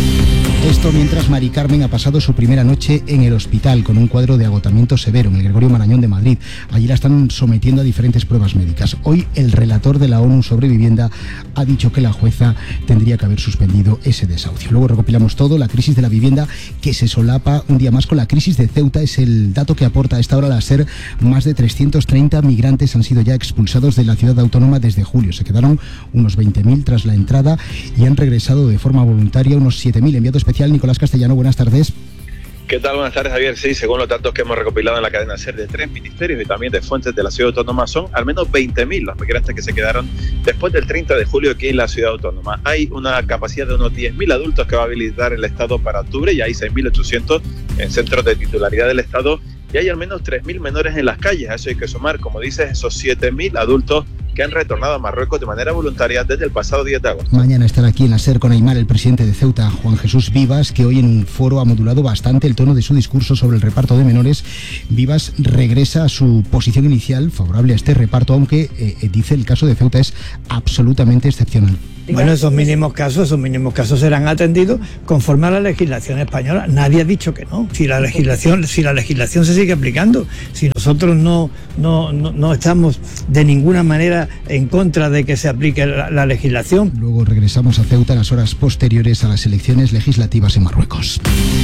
Esto mientras Mari Carmen ha pasado su primera noche en el hospital con un cuadro de agotamiento severo en el Gregorio Marañón de Madrid. Allí la están sometiendo a diferentes pruebas médicas. Hoy el relator de la ONU sobre vivienda ha dicho que la jueza tendría que haber suspendido ese desahucio. Luego recopilamos todo, la crisis de la vivienda que se solapa un día más con la crisis de Ceuta. Es el dato que aporta a esta hora la SER. Más de trescientos treinta migrantes han sido ya expulsados de la ciudad autónoma desde julio. Se quedaron unos veinte mil tras la entrada y han regresado de forma voluntaria unos siete mil. Enviado especial Nicolás Castellano, buenas tardes. ¿Qué tal? Buenas tardes, Javier. Sí, según los datos que hemos recopilado en la cadena SER de tres ministerios y también de fuentes de la ciudad autónoma, son al menos veinte mil los migrantes que se quedaron después del treinta de julio aquí en la ciudad autónoma. Hay una capacidad de unos diez mil adultos que va a habilitar el Estado para octubre y hay seis mil ochocientos en centros de titularidad del Estado y hay al menos tres mil menores en las calles. A eso hay que sumar, como dices, esos siete mil adultos que han retornado a Marruecos de manera voluntaria desde el pasado diez de agosto. Mañana estará aquí en la SER con Aymar el presidente de Ceuta, Juan Jesús Vivas, que hoy en un foro ha modulado bastante el tono de su discurso sobre el reparto de menores. Vivas regresa a su posición inicial favorable a este reparto, aunque eh, dice el caso de Ceuta es absolutamente excepcional. Bueno, esos mínimos casos, esos mínimos casos serán atendidos conforme a la legislación española. Nadie ha dicho que no. Si la legislación, si la legislación se sigue aplicando, si nosotros no, no, no, no estamos de ninguna manera en contra de que se aplique la, la legislación. Luego regresamos a Ceuta en las horas posteriores a las elecciones legislativas en Marruecos.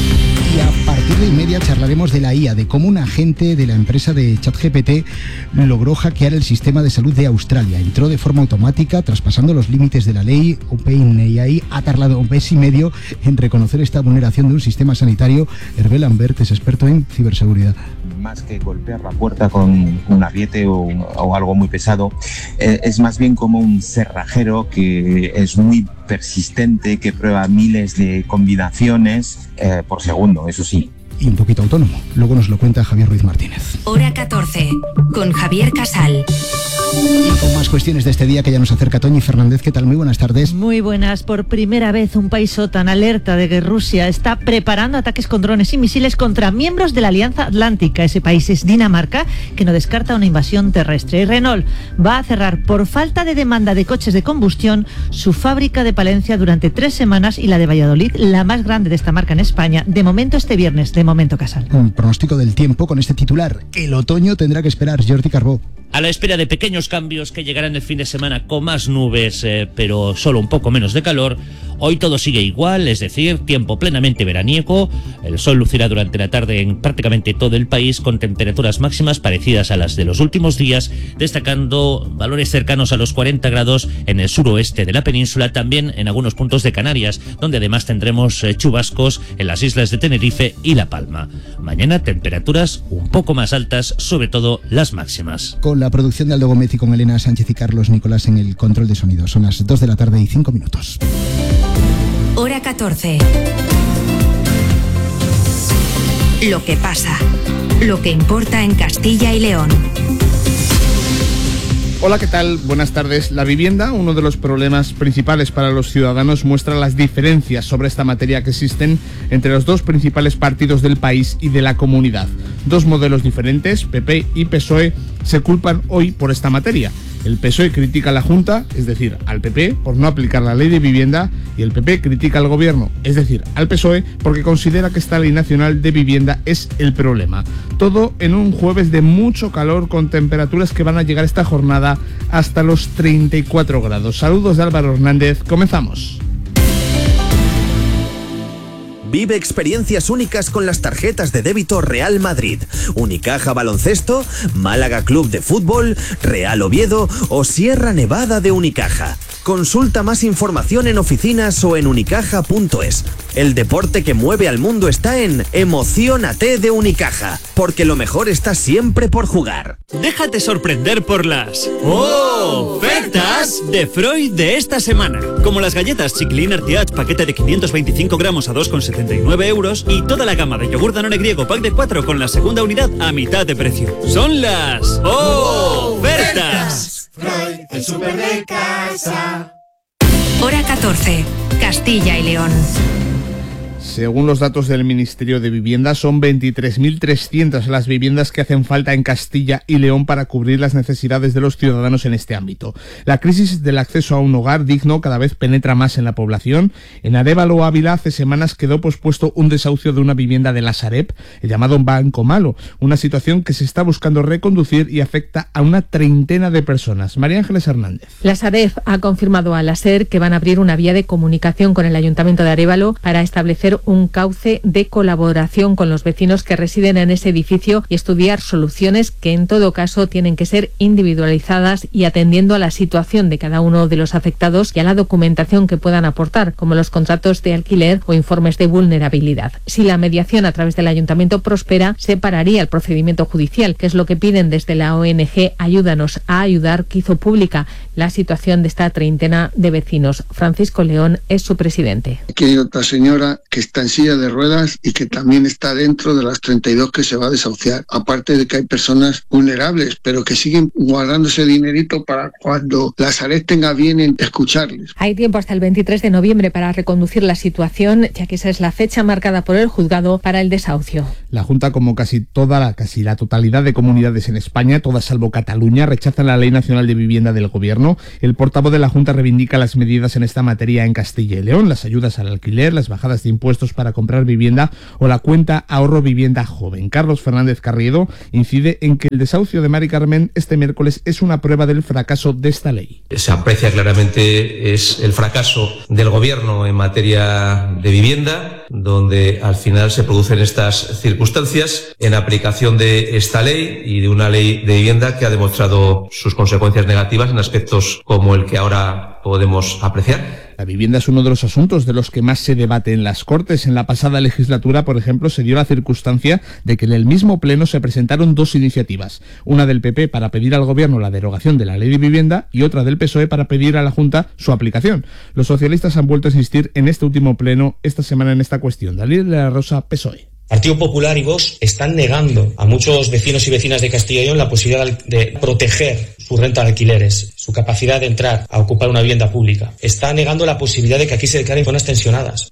Y a partir de y media charlaremos de la I A, de cómo un agente de la empresa de ChatGPT logró hackear el sistema de salud de Australia. Entró de forma automática, traspasando los límites de la ley. OpenAI ha tardado un mes y medio en reconocer esta vulneración de un sistema sanitario. Hervé Lambert es experto en ciberseguridad. Más que golpear la puerta con un ariete o, o algo muy pesado, eh, es más bien como un cerrajero que es muy persistente, que prueba miles de combinaciones eh, por segundo, eso sí. Y un poquito autónomo. Luego nos lo cuenta Javier Ruiz Martínez. Hora catorce, con Javier Casal. Y con más cuestiones de este día que ya nos acerca Toñi Fernández. ¿Qué tal? Muy buenas tardes. Muy buenas. Por primera vez un país OTAN alerta de que Rusia está preparando ataques con drones y misiles contra miembros de la Alianza Atlántica. Ese país es Dinamarca, que no descarta una invasión terrestre. Y Renault va a cerrar por falta de demanda de coches de combustión su fábrica de Palencia durante tres semanas y la de Valladolid, la más grande de esta marca en España, de momento este viernes. De momento, Casal. Un pronóstico del tiempo con este titular. El otoño tendrá que esperar. Jordi Carbó. A la espera de pequeños cambios que llegarán el fin de semana con más nubes, eh, pero solo un poco menos de calor, hoy todo sigue igual, es decir, tiempo plenamente veraniego. El sol lucirá durante la tarde en prácticamente todo el país con temperaturas máximas parecidas a las de los últimos días, destacando valores cercanos a los cuarenta grados en el suroeste de la península, también en algunos puntos de Canarias, donde además tendremos eh, chubascos en las islas de Tenerife y La Palma. Mañana temperaturas un poco más altas, sobre todo las máximas. Con la producción de Aldo Gómez y con Elena Sánchez y Carlos Nicolás en el control de sonido. Son las dos de la tarde y cinco minutos. Hora catorce. Lo que pasa, lo que importa en Castilla y León. Hola, ¿qué tal? Buenas tardes. La vivienda, uno de los problemas principales para los ciudadanos, muestra las diferencias sobre esta materia que existen entre los dos principales partidos del país y de la comunidad. Dos modelos diferentes, P P y P S O E, se culpan hoy por esta materia. El P S O E critica a la Junta, es decir, al P P, por no aplicar la ley de vivienda, y el P P critica al Gobierno, es decir, al P S O E, porque considera que esta ley nacional de vivienda es el problema. Todo en un jueves de mucho calor, con temperaturas que van a llegar esta jornada hasta los treinta y cuatro grados. Saludos de Álvaro Hernández, comenzamos. Vive experiencias únicas con las tarjetas de débito Real Madrid, Unicaja Baloncesto, Málaga Club de Fútbol, Real Oviedo o Sierra Nevada de Unicaja. Consulta más información en oficinas o en unicaja punto es. El deporte que mueve al mundo está en Emociónate de Unicaja, porque lo mejor está siempre por jugar. Déjate sorprender por las ofertas de Freud de esta semana. Como las galletas Chiclin Artiach paquete de quinientos veinticinco gramos a dos con setenta y nueve euros y toda la gama de yogur Danone griego pack de cuatro con la segunda unidad a mitad de precio. Son las ofertas. Freud, el súper de casa. Hora catorce, Castilla y León. Según los datos del Ministerio de Vivienda, son veintitrés mil trescientas las viviendas que hacen falta en Castilla y León para cubrir las necesidades de los ciudadanos en este ámbito. La crisis del acceso a un hogar digno cada vez penetra más en la población. En Arévalo, Ávila, hace semanas quedó pospuesto un desahucio de una vivienda de la Sareb, el llamado Banco Malo, una situación que se está buscando reconducir y afecta a una treintena de personas. María Ángeles Hernández. La Sareb ha confirmado a la SER que van a abrir una vía de comunicación con el Ayuntamiento de Arévalo para establecer un cauce de colaboración con los vecinos que residen en ese edificio y estudiar soluciones que en todo caso tienen que ser individualizadas y atendiendo a la situación de cada uno de los afectados y a la documentación que puedan aportar, como los contratos de alquiler o informes de vulnerabilidad. Si la mediación a través del ayuntamiento prospera, se pararía el procedimiento judicial, que es lo que piden desde la O N G Ayúdanos a Ayudar, que hizo pública la situación de esta treintena de vecinos. Francisco León es su presidente. Aquí hay otra señora que que está en silla de ruedas y que también está dentro de las treinta y dos que se va a desahuciar. Aparte de que hay personas vulnerables, pero que siguen guardando ese dinerito para cuando las aresten a bien en escucharles. Hay tiempo hasta el veintitrés de noviembre para reconducir la situación, ya que esa es la fecha marcada por el juzgado para el desahucio. La Junta, como casi toda la, casi la totalidad de comunidades en España, todas salvo Cataluña, rechazan la Ley Nacional de Vivienda del Gobierno. El portavoz de la Junta reivindica las medidas en esta materia en Castilla y León, las ayudas al alquiler, las bajadas de impuestos para comprar vivienda o la cuenta ahorro vivienda joven. Carlos Fernández Carriedo incide en que el desahucio de Mari Carmen este miércoles es una prueba del fracaso de esta ley. Se aprecia claramente es el fracaso del Gobierno en materia de vivienda, donde al final se producen estas circunstancias en aplicación de esta ley y de una ley de vivienda que ha demostrado sus consecuencias negativas en aspectos como el que ahora podemos apreciar. La vivienda es uno de los asuntos de los que más se debate en las Cortes. En la pasada legislatura, por ejemplo, se dio la circunstancia de que en el mismo pleno se presentaron dos iniciativas, una del P P para pedir al Gobierno la derogación de la ley de vivienda y otra del P S O E para pedir a la Junta su aplicación. Los socialistas han vuelto a insistir en este último pleno esta semana en esta cuestión. Daniel de la Rosa, P S O E. Partido Popular y Vox están negando a muchos vecinos y vecinas de Castilla y León la posibilidad de proteger su renta de alquileres, su capacidad de entrar a ocupar una vivienda pública. Está negando la posibilidad de que aquí se declaren zonas tensionadas.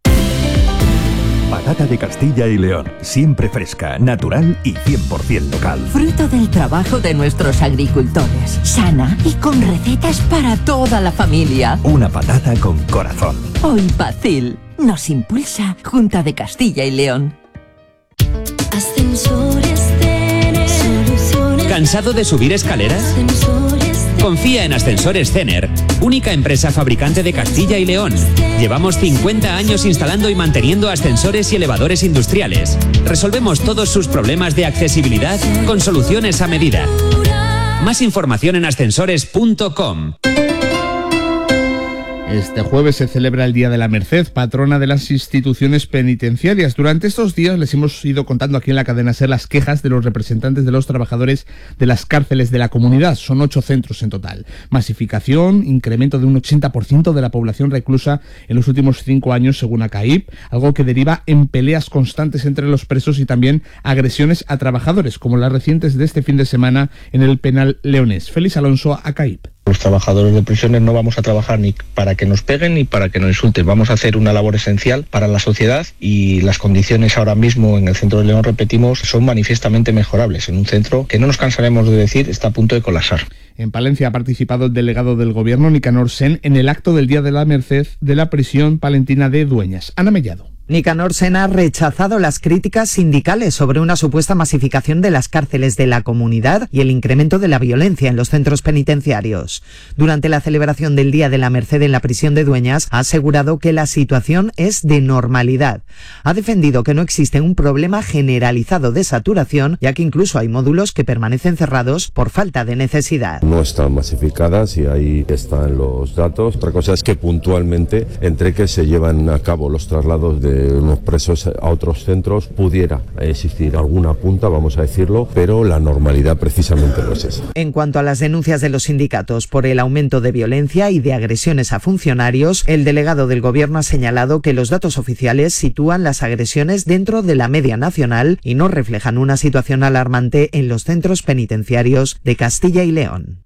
Patata de Castilla y León, siempre fresca, natural y cien por ciento local. Fruto del trabajo de nuestros agricultores, sana y con recetas para toda la familia. Una patata con corazón. Hoy Pacil nos impulsa Junta de Castilla y León. Ascensores Cener. Soluciones. ¿Cansado de subir escaleras? Ascensores Cener. Confía en Ascensores Cener, única empresa fabricante de Castilla y León. Llevamos cincuenta años instalando y manteniendo ascensores y elevadores industriales. Resolvemos todos sus problemas de accesibilidad con soluciones a medida. Más información en ascensores punto com. Este jueves se celebra el Día de la Merced, patrona de las instituciones penitenciarias. Durante estos días les hemos ido contando aquí en la cadena SER las quejas de los representantes de los trabajadores de las cárceles de la comunidad. Son ocho centros en total. Masificación, incremento de un ochenta por ciento de la población reclusa en los últimos cinco años, según ACAIP, algo que deriva en peleas constantes entre los presos y también agresiones a trabajadores, como las recientes de este fin de semana en el penal leonés. Félix Alonso, ACAIP. Los trabajadores de prisiones no vamos a trabajar ni para que nos peguen ni para que nos insulten. Vamos a hacer una labor esencial para la sociedad y las condiciones ahora mismo en el centro de León, repetimos, son manifiestamente mejorables. En un centro que no nos cansaremos de decir está a punto de colapsar. En Palencia ha participado el delegado del Gobierno, Nicanor Sen, en el acto del Día de la Merced de la prisión palentina de Dueñas. Ana Mellado. Nicanor Sen ha rechazado las críticas sindicales sobre una supuesta masificación de las cárceles de la comunidad y el incremento de la violencia en los centros penitenciarios. Durante la celebración del Día de la Merced en la prisión de Dueñas, ha asegurado que la situación es de normalidad. Ha defendido que no existe un problema generalizado de saturación, ya que incluso hay módulos que permanecen cerrados por falta de necesidad. No están masificadas y ahí están los datos. Otra cosa es que puntualmente, entre que se llevan a cabo los traslados de unos presos a otros centros, pudiera existir alguna punta, vamos a decirlo, pero la normalidad precisamente no es esa. En cuanto a las denuncias de los sindicatos por el aumento de violencia y de agresiones a funcionarios, el delegado del Gobierno ha señalado que los datos oficiales sitúan las agresiones dentro de la media nacional y no reflejan una situación alarmante en los centros penitenciarios de Castilla y León.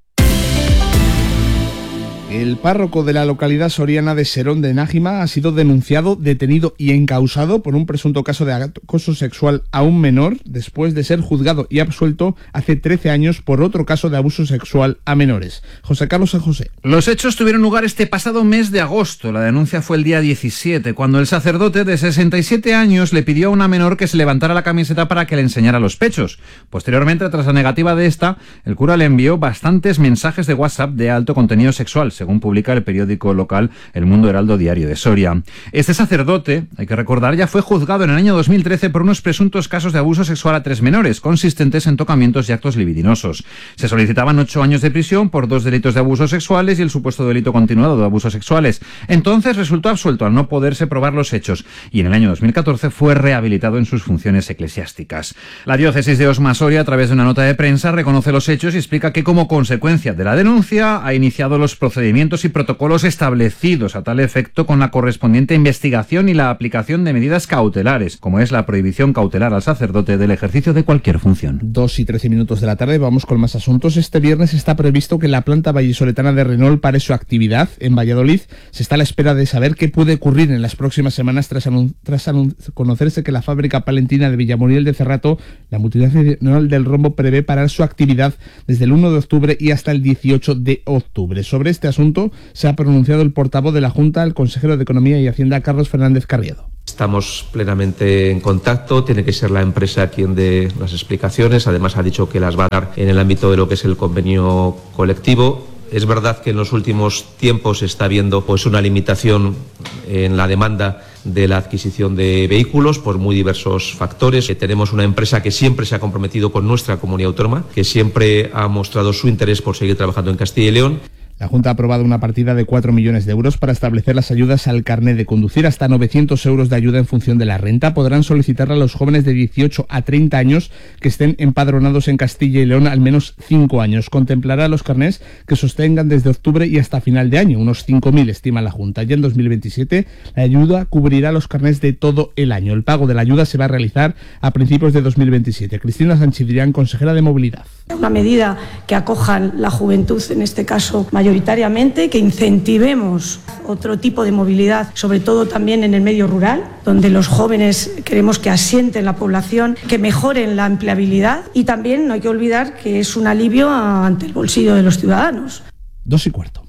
El párroco de la localidad soriana de Serón de Nájima ha sido denunciado, detenido y encausado por un presunto caso de acoso sexual a un menor, después de ser juzgado y absuelto hace trece años por otro caso de abuso sexual a menores. José Carlos San José. Los hechos tuvieron lugar este pasado mes de agosto. La denuncia fue el día diecisiete, cuando el sacerdote de sesenta y siete años le pidió a una menor que se levantara la camiseta para que le enseñara los pechos. Posteriormente, tras la negativa de esta, el cura le envió bastantes mensajes de WhatsApp de alto contenido sexual, según publica el periódico local El Mundo Heraldo Diario de Soria. Este sacerdote, hay que recordar, ya fue juzgado en el año dos mil trece por unos presuntos casos de abuso sexual a tres menores, consistentes en tocamientos y actos libidinosos. Se solicitaban ocho años de prisión por dos delitos de abusos sexuales y el supuesto delito continuado de abusos sexuales. Entonces resultó absuelto al no poderse probar los hechos y en el año dos mil catorce fue rehabilitado en sus funciones eclesiásticas. La diócesis de Osma Soria, a través de una nota de prensa, reconoce los hechos y explica que como consecuencia de la denuncia ha iniciado los procedimientos procedimientos y protocolos establecidos a tal efecto con la correspondiente investigación y la aplicación de medidas cautelares, como es la prohibición cautelar al sacerdote del ejercicio de cualquier función. Dos y trece minutos de la tarde, vamos con más asuntos. Este viernes está previsto que la planta vallisoletana de Renault pare su actividad en Valladolid. Se está a la espera de saber qué puede ocurrir en las próximas semanas tras, anun- tras anun- conocerse que la fábrica palentina de Villamuriel de Cerrato, la multinacional del rombo, prevé parar su actividad desde el uno de octubre y hasta el dieciocho de octubre. Sobre este asunto se ha pronunciado el portavoz de la Junta, el consejero de Economía y Hacienda, Carlos Fernández Carriedo. Estamos plenamente en contacto, tiene que ser la empresa quien dé las explicaciones, además ha dicho que las va a dar en el ámbito de lo que es el convenio colectivo. Es verdad que en los últimos tiempos se está viendo pues una limitación en la demanda de la adquisición de vehículos por muy diversos factores. Tenemos una empresa que siempre se ha comprometido con nuestra comunidad autónoma, que siempre ha mostrado su interés por seguir trabajando en Castilla y León. La Junta ha aprobado una partida de cuatro millones de euros para establecer las ayudas al carné de conducir. Hasta novecientos euros de ayuda en función de la renta podrán solicitarla a los jóvenes de dieciocho a treinta años que estén empadronados en Castilla y León al menos cinco años. Contemplará los carnés que sostengan desde octubre y hasta final de año, unos cinco mil estima la Junta. Ya en dos mil veintisiete la ayuda cubrirá los carnés de todo el año. El pago de la ayuda se va a realizar a principios de dos mil veintisiete. Cristina Sánchez Dillán, consejera de Movilidad. Una medida que acojan la juventud, en este caso mayoritariamente, que incentivemos otro tipo de movilidad, sobre todo también en el medio rural, donde los jóvenes queremos que asienten la población, que mejoren la empleabilidad y también no hay que olvidar que es un alivio ante el bolsillo de los ciudadanos. Dos y cuarto.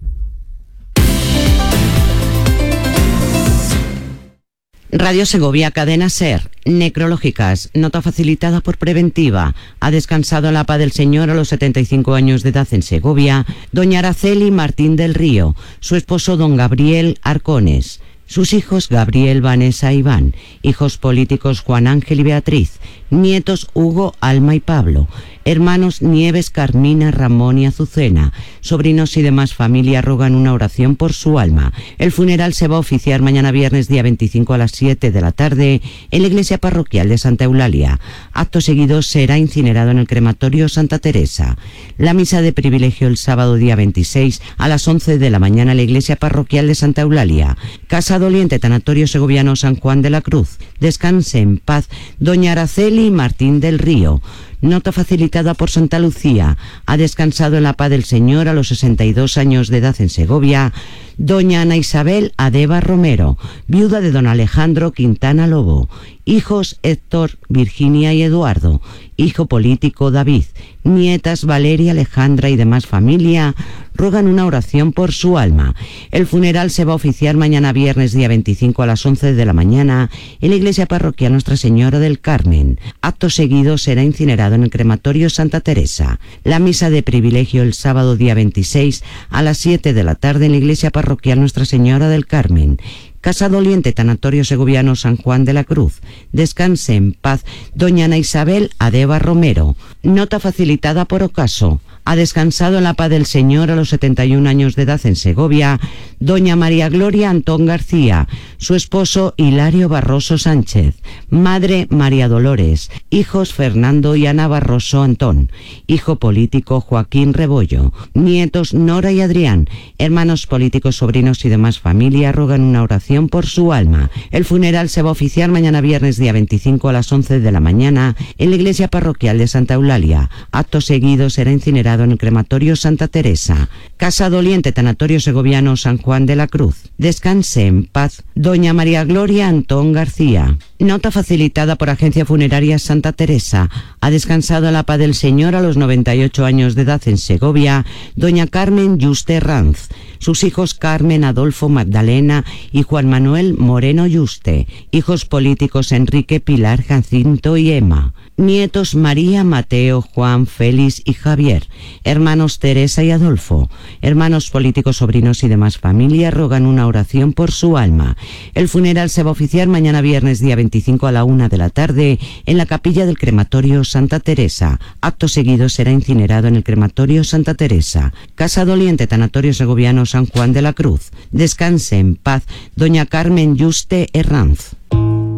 Radio Segovia, Cadena SER, necrológicas, nota facilitada por Preventiva. Ha descansado la paz del Señor a los setenta y cinco años de edad en Segovia, doña Araceli Martín del Río, su esposo don Gabriel Arcones, sus hijos Gabriel, Vanessa e Iván, hijos políticos Juan Ángel y Beatriz, nietos Hugo, Alma y Pablo, hermanos Nieves, Carmina, Ramón y Azucena, sobrinos y demás familia rogan una oración por su alma. El funeral se va a oficiar mañana viernes día veinticinco a las siete de la tarde en la iglesia parroquial de Santa Eulalia. Acto seguido será incinerado en el crematorio Santa Teresa. La misa de privilegio el sábado día veintiséis a las once de la mañana en la iglesia parroquial de Santa Eulalia. Casa Doliente, Tanatorio Segoviano San Juan de la Cruz. Descanse en paz doña Araceli Martín del Río. Nota facilitada por Santa Lucía. Ha descansado en la paz del Señor a los sesenta y dos años de edad en Segovia doña Ana Isabel Adeba Romero, viuda de don Alejandro Quintana Lobo. Hijos Héctor, Virginia y Eduardo. Hijo político David. Nietas Valeria, Alejandra y demás familia rogan una oración por su alma. El funeral se va a oficiar mañana viernes día veinticinco a las once de la mañana en la iglesia parroquial Nuestra Señora del Carmen. Acto seguido será incinerado en el crematorio Santa Teresa. La misa de privilegio el sábado día veintiséis a las siete de la tarde en la iglesia parroquial Nuestra Señora del Carmen. Casa Doliente, Tanatorio Segoviano San Juan de la Cruz. Descanse en paz doña Ana Isabel Adeba Romero. Nota facilitada por ocaso. Ha descansado en la paz del Señor a los setenta y un años de edad en Segovia doña María Gloria Antón García, su esposo Hilario Barroso Sánchez, madre María Dolores, hijos Fernando y Ana Barroso Antón, hijo político Joaquín Rebollo, nietos Nora y Adrián, hermanos políticos, sobrinos y demás familia rogan una oración por su alma. El funeral se va a oficiar mañana viernes día veinticinco a las once de la mañana en la iglesia parroquial de Santa Eulalia. Acto seguido será incinerado en el crematorio Santa Teresa. Casa Doliente, Tanatorio Segoviano San Juan de la Cruz. Descanse en paz doña María Gloria Antón García. Nota facilitada por Agencia Funeraria Santa Teresa. Ha descansado en la paz del Señor a los noventa y ocho años de edad en Segovia doña Carmen Yuste Ranz. Sus hijos Carmen, Adolfo, Magdalena y Juan Manuel Moreno Yuste. Hijos políticos Enrique, Pilar, Jacinto y Emma. Nietos María, Mateo, Juan, Félix y Javier. Hermanos Teresa y Adolfo. Hermanos políticos, sobrinos y demás familia rogan una oración por su alma. El funeral se va a oficiar mañana viernes día veinticinco a la una de la tarde en la capilla del crematorio Santa Teresa. Acto seguido será incinerado en el crematorio Santa Teresa. Casa Doliente, Tanatorio Segoviano San Juan de la Cruz. Descanse en paz doña Carmen Yuste Herranz.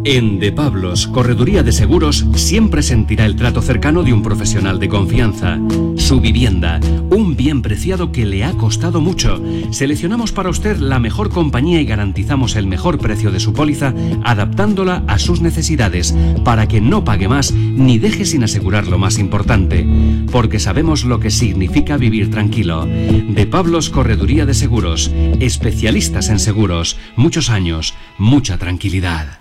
En De Pablos, Correduría de Seguros, siempre sentirá el trato cercano de un profesional de confianza. Su vivienda, un bien preciado que le ha costado mucho. Seleccionamos para usted la mejor compañía y garantizamos el mejor precio de su póliza, adaptándola a sus necesidades, para que no pague más ni deje sin asegurar lo más importante. Porque sabemos lo que significa vivir tranquilo. De Pablos, Correduría de Seguros, especialistas en seguros, muchos años, mucha tranquilidad.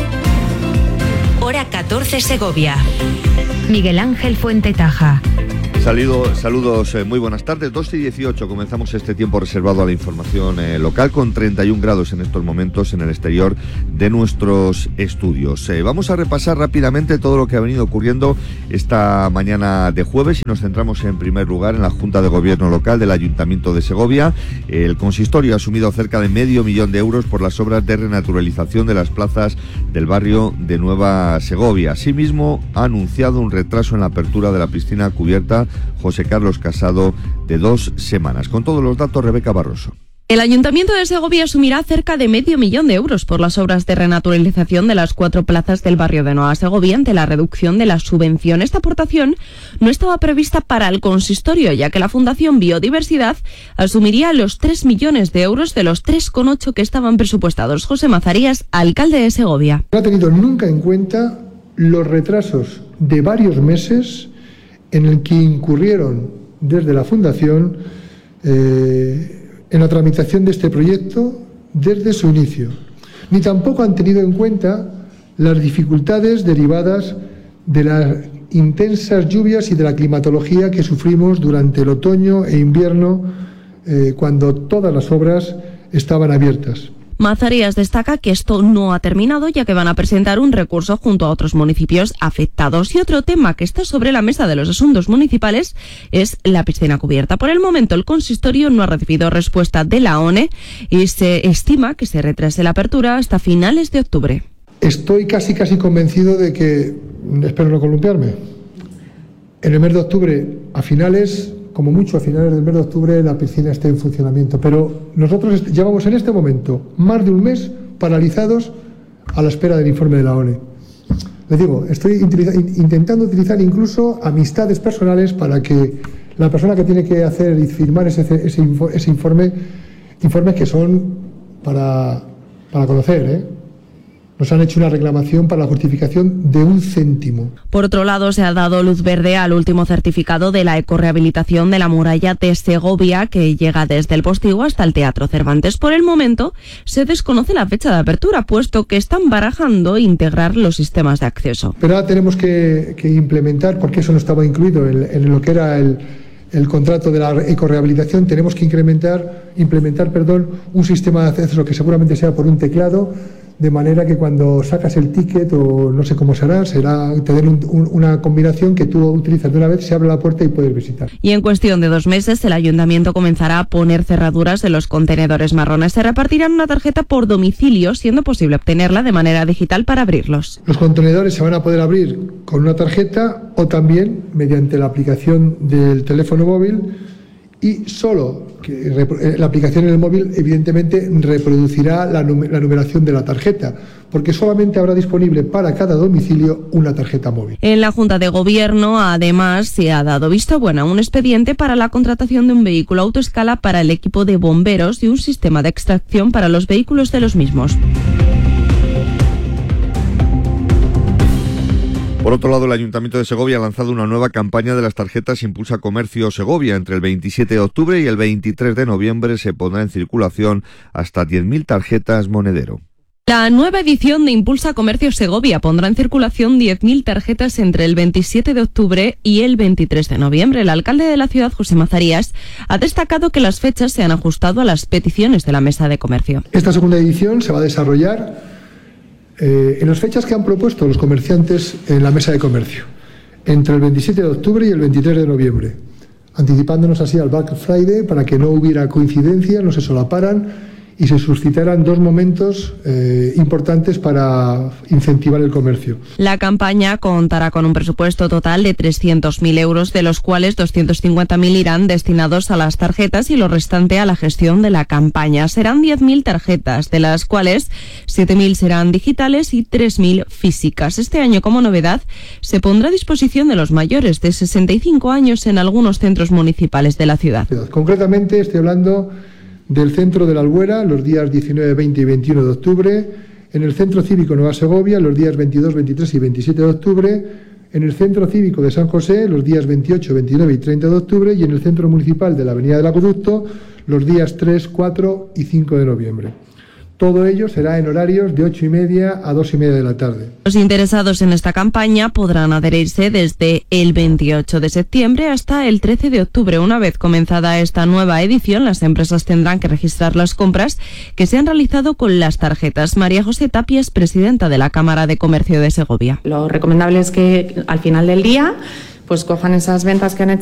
Hora catorce Segovia. Miguel Ángel Fuentetaja. Salido, saludos, eh, muy buenas tardes. dos y dieciocho, comenzamos este tiempo reservado a la información eh, local con treinta y un grados en estos momentos en el exterior de nuestros estudios. Eh, vamos a repasar rápidamente todo lo que ha venido ocurriendo esta mañana de jueves y nos centramos en primer lugar en la Junta de Gobierno Local del Ayuntamiento de Segovia. El consistorio ha asumido cerca de medio millón de euros por las obras de renaturalización de las plazas del barrio de Nueva Segovia. Asimismo, ha anunciado un retraso en la apertura de la piscina cubierta José Carlos Casado de dos semanas. Con todos los datos, Rebeca Barroso. El Ayuntamiento de Segovia asumirá cerca de medio millón de euros por las obras de renaturalización de las cuatro plazas del barrio de Nueva Segovia ante la reducción de la subvención. Esta aportación no estaba prevista para el consistorio, ya que la Fundación Biodiversidad asumiría los tres millones de euros de los tres coma ocho que estaban presupuestados. José Mazarías, alcalde de Segovia. No ha tenido nunca en cuenta los retrasos de varios meses en el que incurrieron desde la Fundación eh, en la tramitación de este proyecto desde su inicio. Ni tampoco han tenido en cuenta las dificultades derivadas de las intensas lluvias y de la climatología que sufrimos durante el otoño e invierno, eh, cuando todas las obras estaban abiertas. Mazarías destaca que esto no ha terminado, ya que van a presentar un recurso junto a otros municipios afectados. Y otro tema que está sobre la mesa de los asuntos municipales es la piscina cubierta. Por el momento, el consistorio no ha recibido respuesta de la O N E y se estima que se retrase la apertura hasta finales de octubre. Estoy casi casi convencido de que, espero no columpiarme, en el mes de octubre, a finales, como mucho a finales del mes de octubre, la piscina esté en funcionamiento. Pero nosotros llevamos en este momento más de un mes paralizados a la espera del informe de la O N E. Les digo, estoy intentando utilizar incluso amistades personales para que la persona que tiene que hacer y firmar ese, ese, ese informe, informes que son para, para conocer, ¿eh? Nos han hecho una reclamación para la justificación de un céntimo. Por otro lado, se ha dado luz verde al último certificado de la ecorrehabilitación de la muralla de Segovia, que llega desde el Postigo hasta el Teatro Cervantes. Por el momento, se desconoce la fecha de apertura, puesto que están barajando integrar los sistemas de acceso. Pero ahora tenemos que, que implementar, porque eso no estaba incluido en, en lo que era el, el contrato de la ecorrehabilitación, tenemos que incrementar, implementar perdón, un sistema de acceso que seguramente sea por un teclado, de manera que cuando sacas el ticket, o no sé cómo será, será tener un, un, una combinación que tú utilizas de una vez, se abre la puerta y puedes visitar. Y en cuestión de dos meses, el ayuntamiento comenzará a poner cerraduras en los contenedores marrones. Se repartirán una tarjeta por domicilio, siendo posible obtenerla de manera digital para abrirlos. Los contenedores se van a poder abrir con una tarjeta o también mediante la aplicación del teléfono móvil, y solo que la aplicación en el móvil evidentemente reproducirá la, num la numeración de la tarjeta, porque solamente habrá disponible para cada domicilio una tarjeta móvil. En la Junta de Gobierno, además, se ha dado visto bueno a un expediente para la contratación de un vehículo autoescala para el equipo de bomberos y un sistema de extracción para los vehículos de los mismos. Por otro lado, el Ayuntamiento de Segovia ha lanzado una nueva campaña de las tarjetas Impulsa Comercio Segovia. Entre el veintisiete de octubre y el veintitrés de noviembre se pondrá en circulación hasta diez mil tarjetas monedero. La nueva edición de Impulsa Comercio Segovia pondrá en circulación diez mil tarjetas entre el veintisiete de octubre y el veintitrés de noviembre. El alcalde de la ciudad, José Mazarías, ha destacado que las fechas se han ajustado a las peticiones de la Mesa de Comercio. Esta segunda edición se va a desarrollar Eh, en las fechas que han propuesto los comerciantes en la Mesa de Comercio, entre el veintisiete de octubre y el veintitrés de noviembre, anticipándonos así al Black Friday para que no hubiera coincidencia, no se solaparan y se suscitaran dos momentos eh, importantes para incentivar el comercio. La campaña contará con un presupuesto total de trescientos mil euros, de los cuales doscientos cincuenta mil irán destinados a las tarjetas y lo restante a la gestión de la campaña. Serán diez mil tarjetas, de las cuales siete mil serán digitales y tres mil físicas. Este año, como novedad, se pondrá a disposición de los mayores de sesenta y cinco años en algunos centros municipales de la ciudad. Concretamente, estoy hablando del Centro de la Albuera los días diecinueve, veinte y veintiuno de octubre, en el Centro Cívico Nueva Segovia los días veintidós, veintitrés y veintisiete de octubre, en el Centro Cívico de San José los días veintiocho, veintinueve y treinta de octubre y en el Centro Municipal de la Avenida del Acueducto los días tres, cuatro y cinco de noviembre. Todo ello será en horarios de ocho y media a dos y media de la tarde. Los interesados en esta campaña podrán adherirse desde el veintiocho de septiembre hasta el trece de octubre. Una vez comenzada esta nueva edición, las empresas tendrán que registrar las compras que se han realizado con las tarjetas. María José Tapia es presidenta de la Cámara de Comercio de Segovia. Lo recomendable es que al final del día pues cojan esas ventas que han hecho